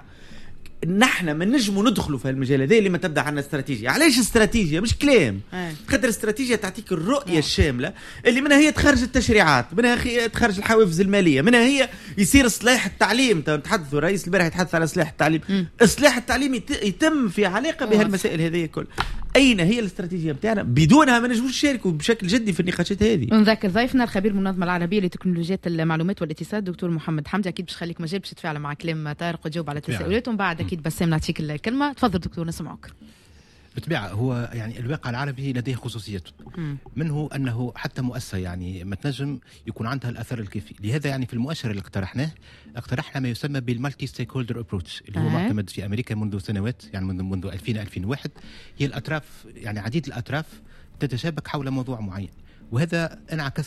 نحن ما نجموا ندخلوا في المجال هذا اللي ما تبدا عندنا استراتيجيه. علاش استراتيجيه مش كلام؟ خاطر استراتيجيه تعطيك الرؤيه الشامله اللي منها هي تخرج التشريعات، منها هي تخرج الحوافز الماليه، منها هي يصير اصلاح التعليم. تحدثوا الرئيس البارح يتحدث على اصلاح التعليم. اصلاح التعليم يتم في علاقه بهالمسائل هذه كل. اين هي الاستراتيجيه بتاعنا؟ بدونها ما نجموش نشاركوا بشكل جدي في النقاشات هذه. نذكر ضيفنا الخبير بالمنظمه العربيه لتكنولوجيات المعلومات والاتصال دكتور محمد حمدي. اكيد باش خليك مجال باش تتفاعل مع كلام طارق وتجاوب على تساؤلاتهم بعد. اكيد بسام نعطيك الكلمه. تفضل دكتور نسمعك. بالطبيعة هو يعني الواقع العربي لديه خصوصيته، منه أنه حتى مؤسسة يعني ما تنجم يكون عندها الأثر الكافي. لهذا يعني في المؤشر اللي اقترحنا ما يسمى بالمالتي ستيك هولدر ابروتش اللي هو معتمد في أمريكا منذ سنوات، يعني منذ 2000-2001. هي الأطراف يعني عديد الأطراف تتشابك حول موضوع معين، وهذا انعكس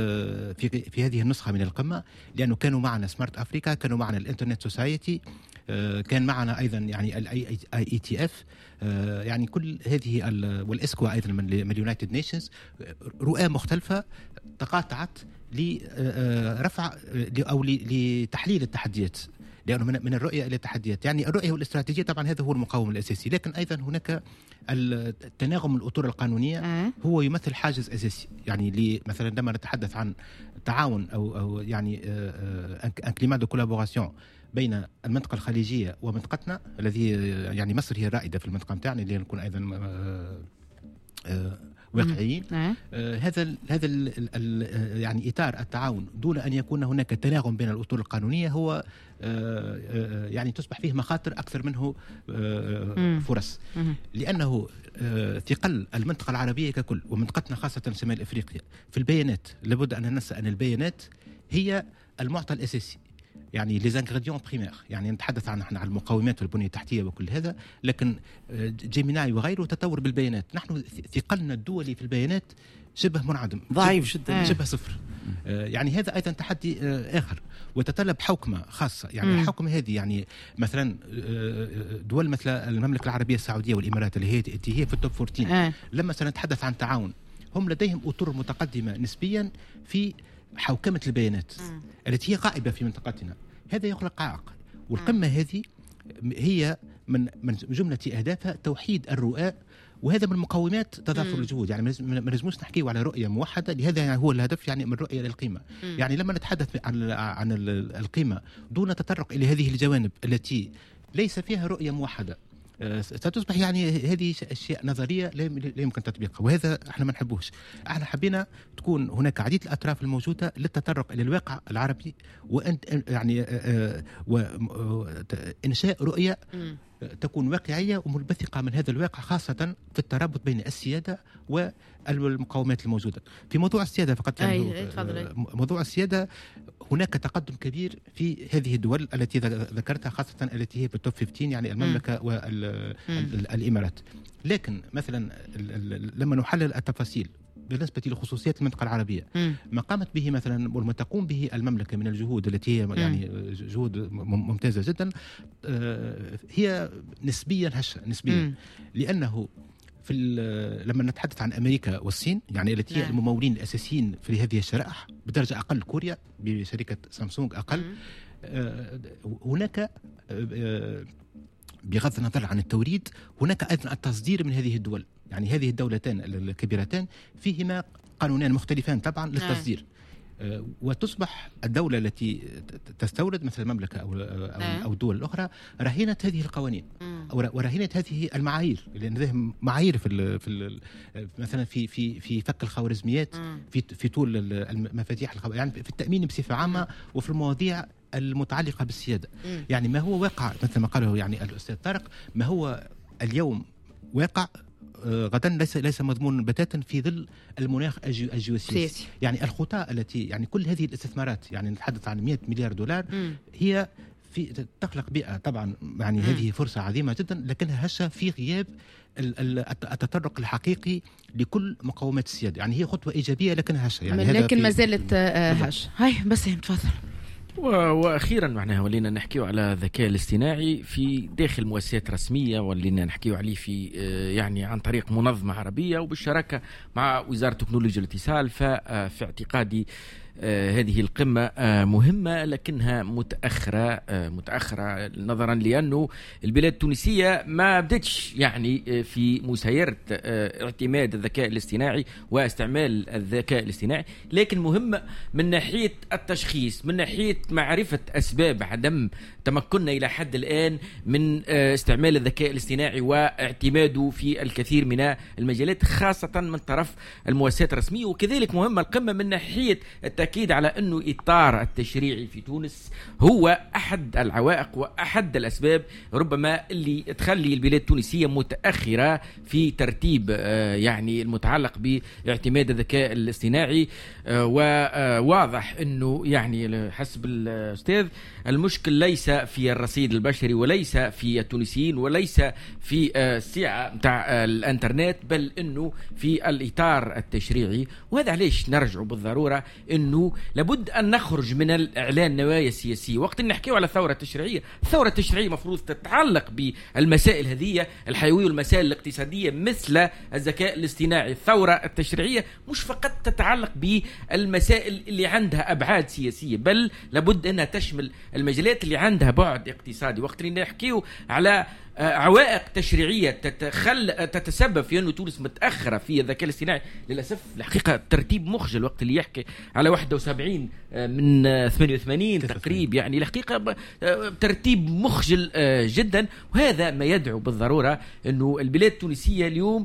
في هذه النسخة من القمة، لأنه كانوا معنا سمارت أفريكا، كانوا معنا الإنترنت سوسايتي، كان معنا أيضا يعني الاي تي اف، يعني كل هذه والاسكوا ايضا من اليونايتد نيشنز. رؤى مختلفه تقاطعت لرفع او لتحليل التحديات، لانه من الرؤيه الى التحديات. يعني الرؤيه والاستراتيجيه طبعا هذا هو المقاوم الاساسي، لكن ايضا هناك التناغم الاطر القانونيه هو يمثل حاجز اساسي. يعني مثلا لما نتحدث عن تعاون او يعني ان كليما دو كولابوراسيون بين المنطقة الخليجية ومنطقتنا، الذي يعني مصر هي الرائدة في المنطقة متاعنا، اللي نكون أيضا واقعيين. هذا يعني إطار التعاون دون أن يكون هناك تناغم بين الأطر القانونية هو يعني تصبح فيه مخاطر أكثر منه فرص، لأنه ثقل المنطقة العربية ككل ومنطقتنا خاصة شمال أفريقيا في البيانات. لابد أن ننسى أن البيانات هي المعطى الأساسي، يعني لي زانغريديون بريمير. يعني نتحدث عن المقومات والبنية التحتية وكل هذا، لكن جيميناي وغيره تطور بالبيانات. نحن ثقلنا الدولي في البيانات شبه منعدم، ضعيف جدا، شبه صفر. يعني هذا أيضا تحدي آخر وتطلب حوكمة خاصة. يعني الحوكمة هذه يعني مثلا دول مثل المملكة العربية السعودية والإمارات اللي هي في التوب 14 لما سنتحدث عن تعاون، هم لديهم أطر متقدمة نسبيا في حوكمة البيانات التي هي غائبة في منطقتنا. هذا يخلق عائق. والقمة هذه هي من جملة أهدافها توحيد الرؤى، وهذا من مقومات تضافر الجهود. يعني ما نجموش نحكيه على رؤية موحدة، لهذا يعني هو الهدف يعني من الرؤية للقيمة. يعني لما نتحدث عن القيمة دون تطرق إلى هذه الجوانب التي ليس فيها رؤية موحدة، ستصبح يعني هذه أشياء نظرية لا يمكن تطبيقها، وهذا احنا ما نحبوش. احنا حبينا تكون هناك عديد الأطراف الموجودة للتطرق إلى الواقع العربي يعني وإنشاء رؤية تكون واقعية ومنبثقة من هذا الواقع، خاصة في الترابط بين السيادة والمقاومات الموجودة. في موضوع السيادة فقط، يعني موضوع السيادة هناك تقدم كبير في هذه الدول التي ذكرتها، خاصة التي هي بالتوب 15، يعني المملكة والإمارات. لكن مثلا لما نحلل التفاصيل بالنسبة لخصوصيات المنطقة العربية. ما قامت به مثلا وما تقوم به المملكة من الجهود التي هي يعني جهود ممتازة جدا، هي نسبيا هشة نسبيا، لأنه لما نتحدث عن أمريكا والصين يعني التي هي الممولين الأساسيين في هذه الشرائح، بدرجة أقل كوريا بشركة سامسونج أقل، هناك بغض النظر عن التوريد هناك أيضا التصدير من هذه الدول. يعني هذه الدولتان الكبيرتان فيهما قانونان مختلفان طبعا للتصدير، وتصبح الدولة التي تستورد مثل المملكة أو الدول الأخرى رهينة هذه القوانين ورهينة هذه المعايير، لأن لديهم معايير مثلا في فك الخوارزميات، في طول المفاتيح يعني في التأمين بصفة عامة، وفي المواضيع المتعلقة بالسيادة. يعني ما هو واقع مثل ما قاله يعني الأستاذ طارق، ما هو اليوم واقع غدا ليس مضمون بتاتا في ظل المناخ الجيوسياسي. يعني الخطى التي يعني كل هذه الاستثمارات، يعني نتحدث عن 100 مليار دولار، هي في تخلق بيئة طبعا، يعني هذه فرصة عظيمة جدا، لكنها هشة في غياب التطرق الحقيقي لكل مقومات السيادة. يعني هي خطوة إيجابية لكنها هشة، يعني لكن ما زالت هشة. هاي بس تفضل. واخيرا معناها ولينا نحكيو على الذكاء الاصطناعي في داخل مؤسسات رسميه، ولينا نحكيو عليه في يعني عن طريق منظمه عربيه وبالشراكه مع وزاره تكنولوجيا الاتصال. ففي اعتقادي هذه القمة مهمة لكنها متأخرة نظرا لأنه البلاد التونسية ما بدتش يعني في مسيرة اعتماد الذكاء الاصطناعي واستعمال الذكاء الاصطناعي، لكن مهمة من ناحية التشخيص، من ناحية معرفة أسباب عدم تمكننا إلى حد الآن من استعمال الذكاء الاصطناعي واعتماده في الكثير من المجالات خاصة من طرف المؤسسات الرسمية. وكذلك مهمة القمة من ناحية التأكيد على أنه إطار التشريعي في تونس هو أحد العوائق وأحد الأسباب ربما اللي تخلي البلاد التونسية متأخرة في ترتيب يعني المتعلق باعتماد الذكاء الاصطناعي. وواضح أنه يعني حسب الأستاذ المشكل ليس في الرصيد البشري وليس في التونسيين وليس في السعة متاع الانترنت، بل أنه في الإطار التشريعي. وهذا علاش نرجع بالضرورة أنه لابد أن نخرج من الإعلان نوايا سياسية. وقت نحكيه على الثورة التشريعية، الثورة التشريعية مفروض تتعلق بالمسائل هذه الحيوية والمسائل الاقتصادية مثل الذكاء الاصطناعي. الثورة التشريعية مش فقط تتعلق بالمسائل اللي عندها أبعاد سياسية، بل لابد أنها تشمل المجالات اللي عندها بعد اقتصادي. وقت اللي نحكيه على عوائق تشريعية تتسبب في أنه تونس متأخرة في الذكاء الاصطناعي، للأسف الحقيقة ترتيب مخجل. وقت اللي يحكي على 71 من 88 تقريب، يعني الحقيقة ترتيب مخجل جدا. وهذا ما يدعو بالضرورة أنه البلاد التونسية اليوم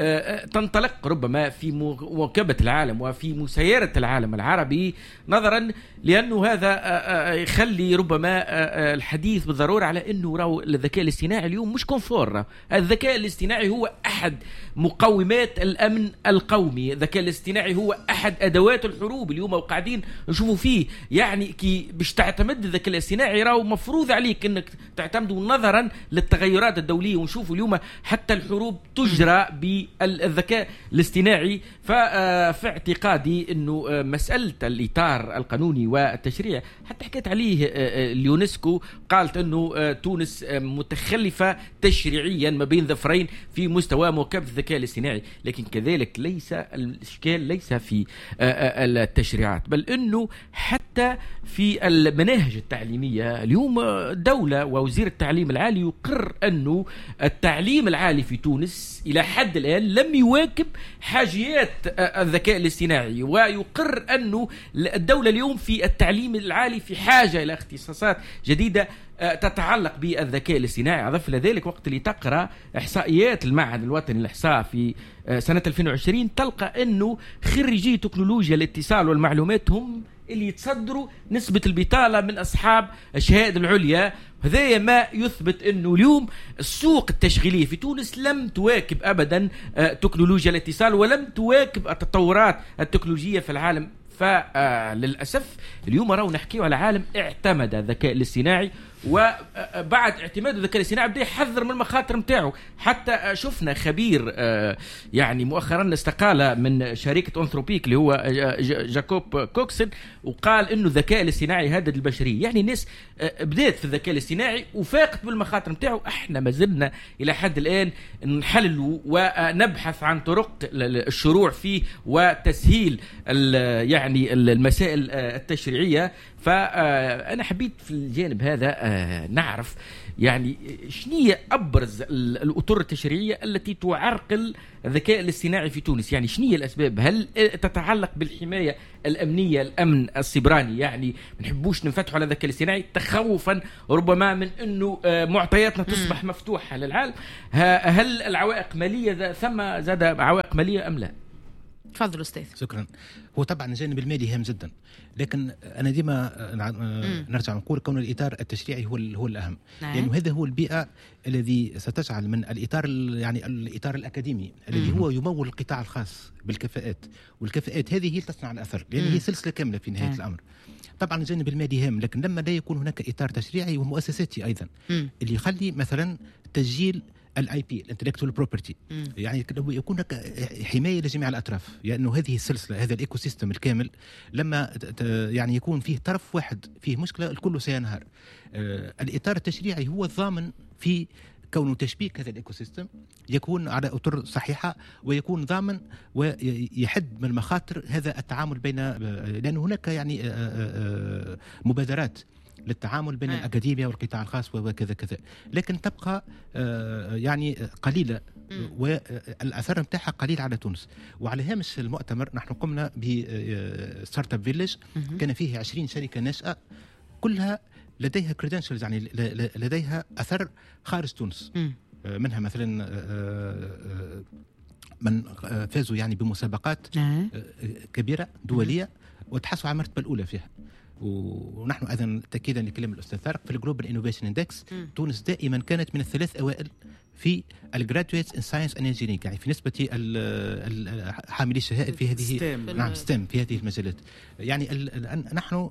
تنطلق ربما في مواكبة العالم وفي مسيرة العالم العربي، نظرا لأنه هذا يخلي ربما الحديث بالضرورة على أنه راو الذكاء الاصطناعي اليوم مش كونفور. الذكاء الاصطناعي هو أحد مقومات الأمن القومي، الذكاء الاصطناعي هو أحد أدوات الحروب اليوم وقاعدين نشوفوا فيه. يعني كي باش تعتمد الذكاء الاصطناعي راو مفروض عليك أنك تعتمده نظرا للتغيرات الدولية. ونشوفوا اليوم حتى الحروب تجرى بالذكاء الاصطناعي. ففي اعتقادي أنه مسألة الإطار القانوني والتشريع حتى حكيت عليه اليونسكو، قالت أنه تونس متخلفة تشريعيا ما بين ظفرين في مستوى مواكبة الذكاء الاصطناعي. لكن كذلك ليس الإشكال ليس في التشريعات، بل أنه حتى في المناهج التعليمية. اليوم الدولة ووزير التعليم العالي يقر أنه التعليم العالي في تونس إلى حد الآن لم يواكب حاجيات الذكاء الاصطناعي، ويقر أنه الدولة اليوم في التعليم العالي في حاجة إلى اختصاصات جديدة تتعلق بالذكاء الاصطناعي. أضف لذلك وقت اللي تقرأ إحصائيات المعهد الوطني للإحصاء في سنة 2020 تلقى أنه خريجي تكنولوجيا الاتصال والمعلومات هم اللي يتصدروا نسبة البطالة من أصحاب الشهادة العليا. هذا ما يثبت أنه اليوم السوق التشغيلية في تونس لم تواكب أبدا تكنولوجيا الاتصال ولم تواكب التطورات التكنولوجية في العالم. فللأسف اليوم راو نحكيه على عالم اعتمد الذكاء الاصطناعي وبعد اعتماد الذكاء الاصطناعي بدا يحذر من المخاطر نتاعو. حتى شفنا خبير يعني مؤخرا استقال من شركه أنثروبيك اللي هو جاكوب كوكسن، وقال انه الذكاء الاصطناعي يهدد البشريه. يعني الناس بدات في الذكاء الاصطناعي وفاقت بالمخاطر نتاعو. احنا ما زلنا الى حد الان نحلل ونبحث عن طرق الشروع فيه وتسهيل يعني المسائل التشريعيه. فأنا حبيت في الجانب هذا نعرف يعني شنية أبرز الأطر التشريعية التي تعرقل الذكاء الاصطناعي في تونس. يعني شنية الأسباب؟ هل تتعلق بالحماية الأمنية، الأمن السيبراني؟ يعني ما نحبوش نفتحوا على الذكاء الاصطناعي تخوفا ربما من أنه معطياتنا تصبح مفتوحة للعالم. هل العوائق مالية؟ ثم زاد عوائق مالية أم لا؟ تفضل أستاذ. شكرا. هو طبعا الجانب المالي هام جدا، لكن أنا ديما نرجع نقول كون الإطار التشريعي هو الأهم، لأنه هذا هو البيئة الذي ستجعل من الإطار يعني الإطار الأكاديمي الذي هو يمول القطاع الخاص بالكفاءات، والكفاءات هذه هي تصنع الأثر، لأن هي سلسلة كاملة في نهاية الأمر. طبعا الجانب المالي هام، لكن لما لا يكون هناك إطار تشريعي ومؤسساتي أيضا اللي يخلي مثلا تسجيل الاي بي الانتلكتوال بروبرتي، يعني يكون هناك حمايه لجميع الاطراف، لانه يعني هذه السلسله هذا الايكو سيستم الكامل لما يعني يكون فيه طرف واحد فيه مشكله الكل سينهار. الاطار التشريعي هو الضامن في كون تشبيك هذا الايكو سيستم يكون على اطر صحيحه، ويكون ضامن ويحد من مخاطر هذا التعامل بين، لان هناك يعني مبادرات للتعامل بين الأكاديمية والقطاع الخاص وكذا كذا، لكن تبقى يعني قليلة والأثر متاعها قليل على تونس. وعلى هامش المؤتمر نحن قمنا بستارت اب فيليج، كان فيه 20 شركة ناشئة كلها لديها كريدنشلز، يعني لديها أثر خارج تونس. منها مثلا من فازوا يعني بمسابقات كبيرة دولية وتحصلوا على المرتبة الأولى فيها. ونحن ايضا تاكيدا لكلام الاستاذ طارق في الجلوبال انوفيشن اندكس، تونس دائما كانت من الثلاث اوائل في الجرادويتس ان ساينس اند انجينيرنج، يعني في نسبه حاملي الشهائد في هذه نعم ستيم في هذه المجالات. يعني نحن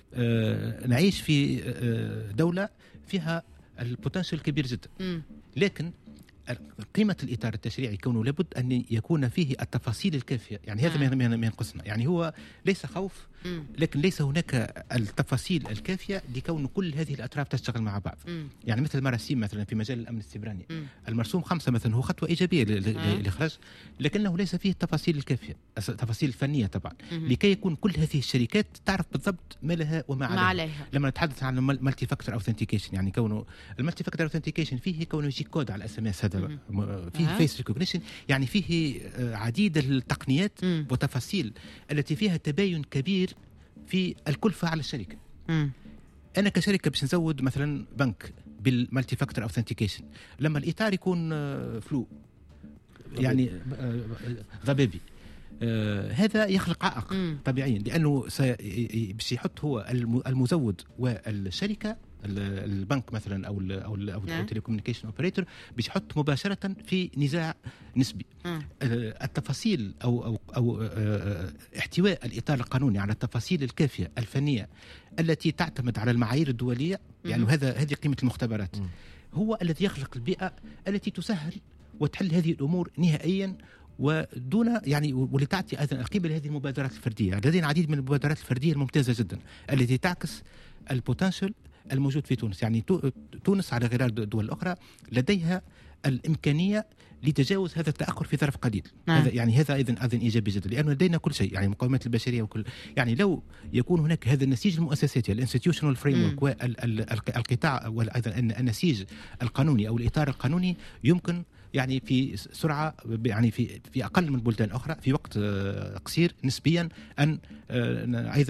نعيش في دوله فيها البوتنشال كبير جدا، لكن قيمة الإطار التشريعي كونه لابد أن يكون فيه التفاصيل الكافية. يعني هذا ما ينقصنا، يعني هو ليس خوف، لكن ليس هناك التفاصيل الكافية لكون كل هذه الأطراف تشتغل مع بعض. يعني مثل المراسيم مثلا في مجال الأمن السيبراني، المرسوم 5 مثلا هو خطوة إيجابية للإخراج، لكنه ليس فيه التفاصيل الكافية، التفاصيل الفنية طبعا، لكي يكون كل هذه الشركات تعرف بالضبط ما لها وما عليها. لما نتحدث عن المالتي فاكتور أوثنتيكيشن، يعني كونه المالتي فاكتور أوثنتيكيشن فيه كونه يجي كود على اس ام اس، هذا فيه فيس ريكوجنيشن، يعني فيه عديد التقنيات وتفاصيل التي فيها تباين كبير في الكلفة على الشركة. أنا كشركة باش نزود مثلا بنك بالمالتي فاكتور أوثنتيكيشن، لما الإطار يكون فلو يعني ضبابي، هذا يخلق عائق طبيعيا، لأنه باش يحط هو المزود والشركة البنك مثلا او التليكومنيكيشن اوبريتور باش يحط مباشره في نزاع نسبي. التفاصيل او احتواء الاطار القانوني على التفاصيل الكافيه الفنيه التي تعتمد على المعايير الدوليه، يعني هذه قيمه المختبرات، هو الذي يخلق البيئه التي تسهل وتحل هذه الامور نهائيا، ودون يعني ولتعطي ايضا القيمه لهذه المبادرات الفرديه. لدينا العديد من المبادرات الفرديه الممتازه جدا التي تعكس البوتنشل الموجود في تونس. يعني تونس على غرار الدول الأخرى لديها الإمكانية لتجاوز هذا التأخر في ظرف قليل. هذا أيضا إيجابي جدا، لأنه لدينا كل شيء، يعني مقومات البشرية وكل، يعني لو يكون هناك هذا النسيج المؤسساتي الانستيتيوشنال فريمورك والقطاع وأيضا النسيج القانوني أو الإطار القانوني، يمكن يعني في سرعة، يعني في أقل من بلدان أخرى في وقت قصير نسبيا أن أيضا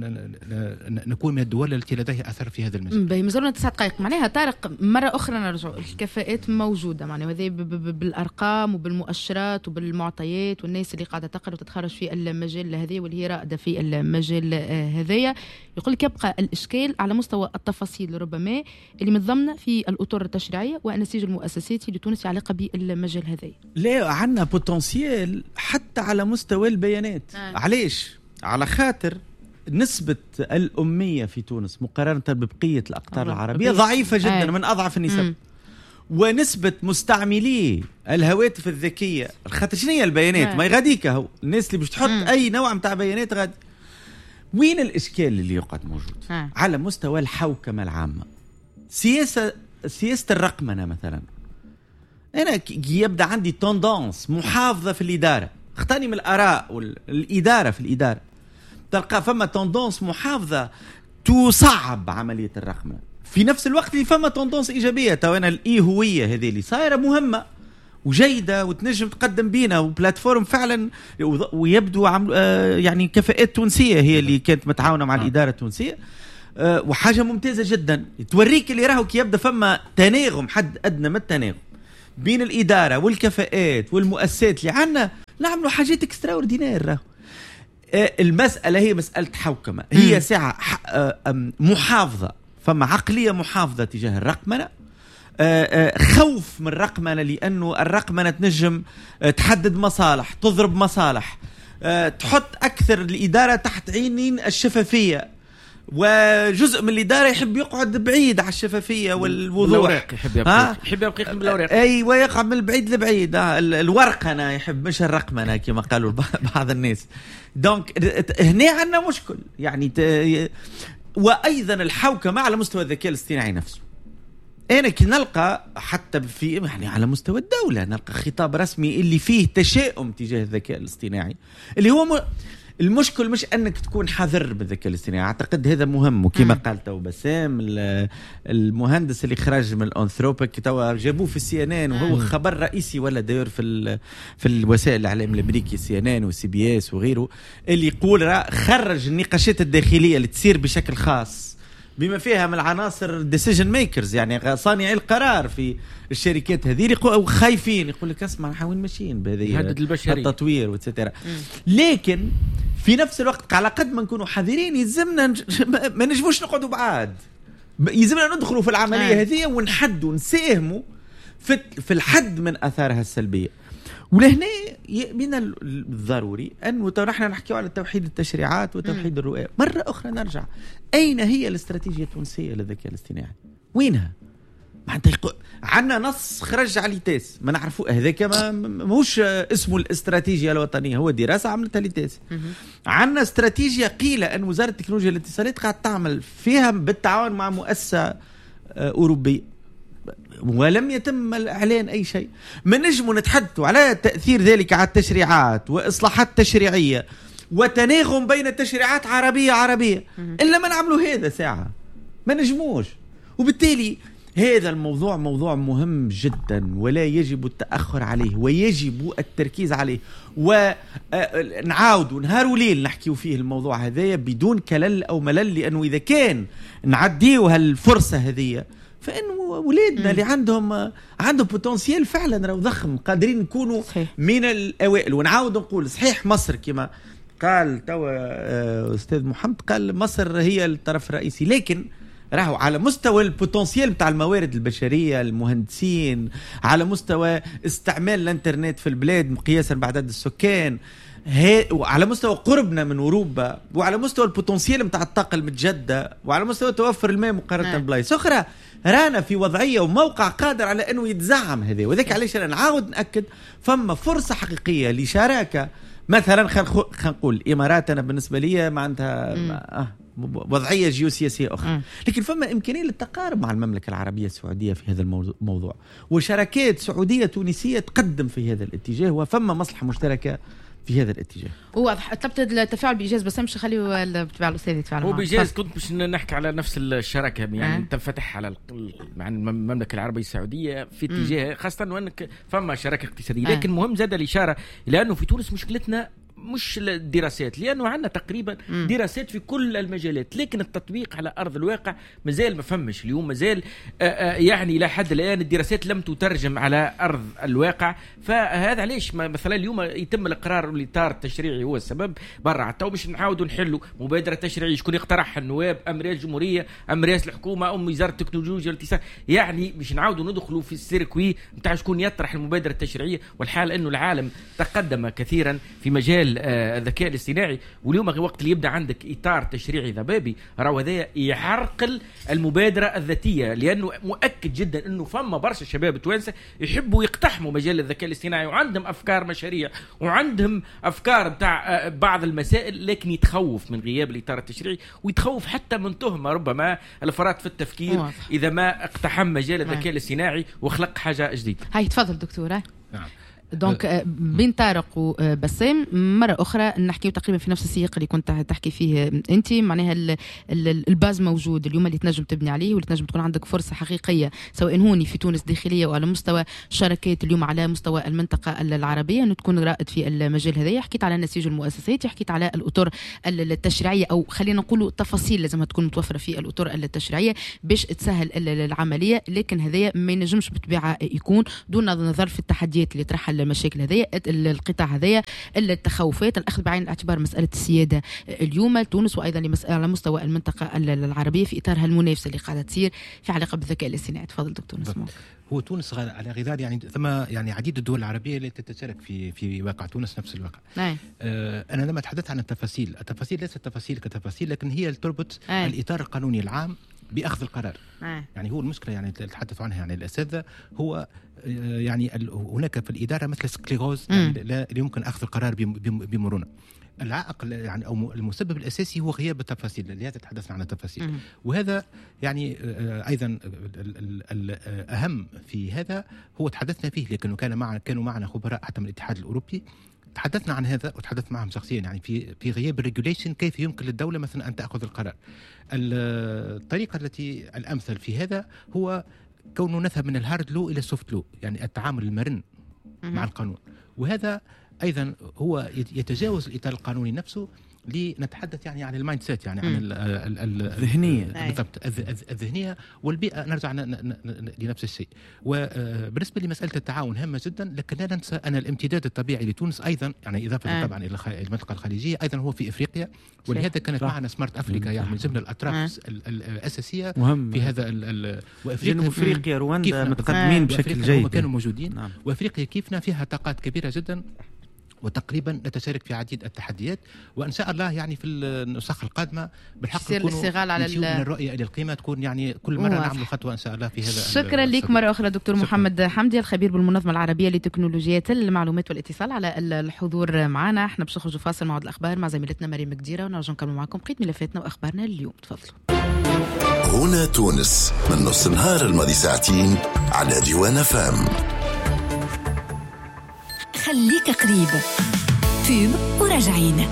نكون من الدول التي لديها أثر في هذا المجال. مازلنا 9 دقائق. معناها طارق مرة أخرى نرجع، الكفاءات موجودة معناها هذه بالأرقام وبالمؤشرات وبالمعطيات، والناس اللي قاعدة تقرأ وتتخرج في المجال هذا واللي هي رائدة في المجال هذايا، يقول لك يبقى الإشكال على مستوى التفاصيل ربما اللي متضمنة في الأطر التشريعية والنسيج المؤسساتي لتونس علاقة بالمجال هذا. لا، عندنا بوتنسيال حتى على مستوى البيانات. علاش؟ على خاطر نسبة الأمية في تونس مقارنة ببقية الأقطار العربية ضعيفة جدا، من أضعف النسب. ونسبة مستعملي الهواتف الذكية، خاطر شنو هي البيانات ما يغاديك، هو الناس اللي باش تحط أي نوع متاع بيانات غادي. وين الإشكال اللي يقعد موجود؟ على مستوى الحوكمة العامة، سياسة الرقمنة مثلا. أنا يبدأ عندي توندانس محافظة في الإدارة، اختاني من الآراء والإدارة في الإدارة، تلقى فما توندانس محافظة تصعب عملية الرقمنة. في نفس الوقت اللي فما توندانس إيجابية، تونا الإي هوية هذه اللي صايرة مهمة وجيدة وتنجم تقدم بينا وبلاتفورم فعلا، ويبدو يعني كفاءات تونسية هي اللي كانت متعاونة مع الإدارة التونسية، وحاجة ممتازة جدا توريك اللي راهو كي يبدأ فما تناغم حد أدنى من التناغم بين الإدارة والكفاءات والمؤسسات اللي عنا، نعملوا حاجات اكستراوردينير. راهو المسألة هي مسألة حوكمة، هي ساعة محافظة، فما عقلية محافظة تجاه الرقمنة، خوف من الرقمنة، لأنه الرقمنة تنجم تحدد مصالح، تضرب مصالح، تحط أكثر الإدارة تحت عينين الشفافية، وجزء من الإدارة يحب يقعد بعيد على الشفافية والوضوح، يحب يبقى من الأوراق، أيوة يقعد من البعيد لبعيد، الورقنة يحب مش الرقمنة كما قالوا بعض الناس. دونك هنا عندنا مشكل يعني وأيضا الحوكمة على مستوى الذكاء الاصطناعي نفسه. أنا كي نلقى حتى في يعني على مستوى الدولة نلقى خطاب رسمي اللي فيه تشاؤم تجاه الذكاء الاصطناعي، اللي هو المشكل مش أنك تكون حذر بالذكاء الاصطناعي، أعتقد هذا مهم. وكما قال تو بسام المهندس اللي خرج من الأنثروبيك تو جابوه في CNN، وهو خبر رئيسي ولا داير في الوسائل الإعلام الأمريكي CNN وCBS وغيره، اللي يقول خرج النقاشات الداخلية اللي تصير بشكل خاص بما فيها من العناصر decision makers، يعني صانعي القرار في الشركات هذه، خايفين يقول لك اسمع نحن وين ماشيين بهذه التطوير وتسترا. لكن في نفس الوقت على قد ما نكونوا حذرين يلزمنا ما نجموش نقعدوا بعاد، يلزمنا ندخلوا في العملية هذه ونحدوا نساهموا في الحد من أثارها السلبية. ولهنا من الضروري أنه نحن نحكي على توحيد التشريعات وتوحيد الرؤى. مرة أخرى نرجع، أين هي الاستراتيجية التونسية للذكاء الاصطناعي؟ وينها؟ عندنا نص خرج على ليتاس ما نعرفوا، هذاك ماهوش اسمه الاستراتيجية الوطنية، هو دراسة عملتها ليتاس. عندنا استراتيجية قيل أن وزارة التكنولوجيا والاتصالات قاعد تعمل فيها بالتعاون مع مؤسسة أوروبية، ولم يتم الإعلان أي شيء. ما نجموا نتحدثوا على تأثير ذلك على التشريعات وإصلاحات تشريعية وتناغم بين التشريعات عربية إلا ما نعملوا هذا ساعة، ما نجموش. وبالتالي هذا الموضوع موضوع مهم جدا ولا يجب التأخر عليه ويجب التركيز عليه، ونعاود نهار وليل نحكيو فيه الموضوع هذايا بدون كلل أو ملل، لأنه إذا كان نعديو هالفرصة هذه فإنه ولادنا اللي عندهم بوتنسيال فعلا راهو ضخم، قادرين نكونوا من الأوائل. ونعاود نقول صحيح مصر كما قال توا أستاذ محمد، قال مصر هي الطرف الرئيسي، لكن راهو على مستوى البوتنسيال بتاع الموارد البشرية، المهندسين، على مستوى استعمال الانترنت في البلاد قياسا بعدد السكان، وعلى مستوى قربنا من أوروبا، وعلى مستوى البوتنسيال بتاع الطاقة المتجددة، وعلى مستوى توفر الماء مقارنة بلايص أخرى، رانا في وضعية وموقع قادر على أنه يتزعم هذا. وذلك علاش أنا نعاود نأكد فما فرصة حقيقية لشراكة. مثلا خلينا نقول الإمارات أنا بالنسبة لي ما عندها وضعية جيوسياسية أخرى، لكن فما إمكانية للتقارب مع المملكة العربية السعودية في هذا الموضوع، وشراكات سعودية تونسية تقدم في هذا الاتجاه، وفما مصلحة مشتركة في هذا الاتجاه. واضح. طلبت التفاعل بإيجاز، بس مش خليه بتبع الأستاذ يتفاعل. هو بإيجاز كنت مش نحكي على نفس الشراكة، يعني تنفتح على مع المملكة العربية السعودية في اتجاه، خاصة وأنك فما شراكة اقتصادية. لكن مهم زاد الإشارة لأنه في تونس مشكلتنا مش الدراسات، لأنه عندنا تقريبا دراسات في كل المجالات، لكن التطبيق على أرض الواقع مازال ما فهمش. اليوم مازال يعني إلى حد الآن الدراسات لم تترجم على أرض الواقع. فهذا علاش مثلا اليوم يتم الإقرار الإطار التشريعي هو السبب برا. حتى مش نحاول نحلوا مبادرة تشريعية شكون يقترحها، النواب أم رئاسة الجمهورية أم رئاسة الحكومة أم وزارة التكنولوجيا والاتصال، يعني مش نعاودوا ندخلوا في السيركوي نتاع شكون يطرح المبادرة التشريعية. والحال أنه العالم تقدم كثيرا في مجال مجال الذكاء الاصطناعي. واليوم وقت اللي يبدا عندك اطار تشريعي ضبابي راهو هذا يعرقل المبادره الذاتيه، لانه مؤكد جدا انه فما برشا شباب توانسه يحبوا يقتحموا مجال الذكاء الاصطناعي وعندهم افكار مشاريع وعندهم افكار بتاع بعض المسائل، لكن يتخوف من غياب الاطار التشريعي ويتخوف حتى من تهمه ربما الافراط في التفكير اذا ما اقتحم مجال الذكاء الاصطناعي وخلق حاجه جديده. هاي تفضل دكتوره. نعم. دونك بين طارق وبسام مرة أخرى نحكي تقريبا في نفس السياق اللي كنت تحكي فيه أنت، معناها الباز موجود اليوم اللي تنجم تبني عليه، واللي تنجم تكون عندك فرصة حقيقية سواء هوني في تونس داخلية وعلى مستوى شركات اليوم على مستوى المنطقة العربية أنه تكون رائد في المجال هذا. حكيت على نسيج المؤسسات، حكيت على الأطر التشريعية، أو خلينا نقولوا تفاصيل لازم تكون متوفرة في الأطر التشريعية باش تسهل العملية، لكن هذايا ما ينجمش بالطبيعة يكون دون نظر في التحديات اللي ترحل المشاكل هذيا، القطاع هذيا، التخوفات، الاخذ بعين الاعتبار مساله السياده اليوم تونس وايضا على مستوى المنطقه العربيه في اطارها المنافسه اللي قاعده تصير في علاقه بالذكاء الاصطناعي. تفضل دكتور نسمع. هو تونس على غرار يعني ثم يعني عديد الدول العربيه التي تتشارك في واقع تونس نفس الواقع. انا لما اتحدث عن التفاصيل ليست تفاصيل كتفاصيل، لكن هي اللي تربط الاطار القانوني العام باخذ القرار. يعني هو المشكله يعني تحدثوا عنها يعني الاساتذه، هو يعني هناك في الاداره مثل سكليروز يعني لا يمكن اخذ القرار بمرونه. العائق يعني او المسبب الاساسي هو غياب التفاصيل، لهذا تحدثنا عن التفاصيل. وهذا يعني ايضا الاهم في هذا هو تحدثنا فيه، لكنه كانوا معنا خبراء حتى من الاتحاد الاوروبي، تحدثنا عن هذا وتحدثت معهم شخصيا يعني في غياب الريجوليشن كيف يمكن للدوله مثلا ان تاخذ القرار. الطريقه التي الامثل في هذا هو كونه نذهب من الهارد لو الى السوفت لو، يعني التعامل المرن مع القانون، وهذا ايضا هو يتجاوز الاطار القانوني نفسه لنتحدث يعني عن المايند سيت، يعني عن الذهنيه. بالضبط، الذهنيه والبيئه نرجع لنفس الشيء. وبالنسبه لمساله التعاون هامه جدا، لكن لا ننسى ان الامتداد الطبيعي لتونس ايضا يعني اضافه طبعا الى المنطقه الخليجيه ايضا هو في افريقيا، ولهذا كانت معنا سمارت افريكا يعني من ضمن الاطراف الاساسيه في هذا وافريقيا افريقيا رواندا متقدمين بشكل جيد، كانوا موجودين. وافريقيا كيفنا فيها طاقات كبيره جدا، وتقريبا نتشارك في عديد التحديات، وان شاء الله يعني في النسخ القادمه بالحق نكون من الرؤيه الى القيمه، تكون يعني كل مره نعمل خطوه ان شاء الله في هذا. شكرا لك مره اخرى دكتور محمد حمدي الخبير بالمنظمه العربيه لتكنولوجيات المعلومات والاتصال على الحضور معنا. احنا باش نخرجوا فاصل مع الاخبار مع زميلتنا مريم مقديره، ونرجع نكمل معكم بقيه ملفاتنا واخبارنا اليوم. تفضلوا. هنا تونس من نص النهار الماضي ساعتين على ديوان فام. خليك قريب فيلم وراجعين.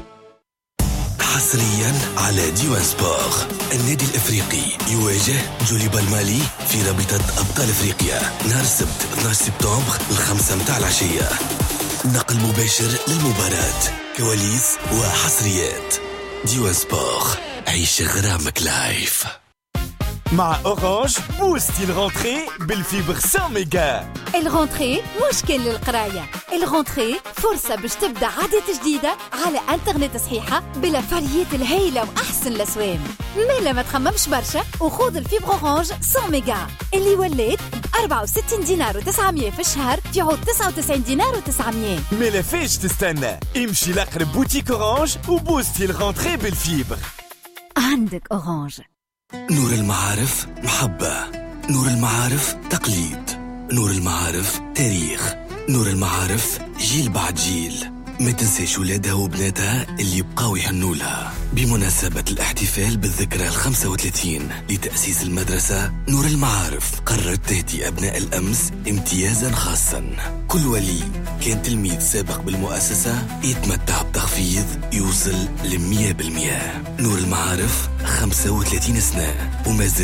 حصريا على ديوان سبور. النادي الافريقي يواجه جوليبا المالي في رابطة ابطال افريقيا نهار السبت 12 سبتمبر 5 متاع العشية. نقل مباشر للمباراة، كواليس وحصريات. ديوان سبور، عيش غرامك لايف. مع أورانج بوستي الغونتري بالفيبر 100 ميجا. الغونتري مشكل للقراية، الغونتري فرصة باش تبدأ عادة جديدة على انترنت صحيحة بلا فاريات الهيلة وأحسن الأسوام. مالا ما تخممش برشا وخوض الفيبر أورانج 100 ميجا اللي وليت ب 64 دينار و900 في الشهر في عود 99 دينار و900. مالا فيش تستنى، امشي لأقرب بوتيك أورانج وبوستي الغونتري بالفيبر. عندك أورانج. نور المعارف محبة، نور المعارف تقليد، نور المعارف تاريخ، نور المعارف جيل بعد جيل. ما تنساش ولادها وبناتها اللي بقاو يحنولها. بمناسبة الاحتفال بالذكرى 35 لتأسيس المدرسة، نور المعارف قررت تهدي أبناء الأمس امتيازا خاصا. كل ولي كان تلميذ سابق بالمؤسسة يتمتع بتخفيض يوصل ل100%. نور المعارف 35 سنة وما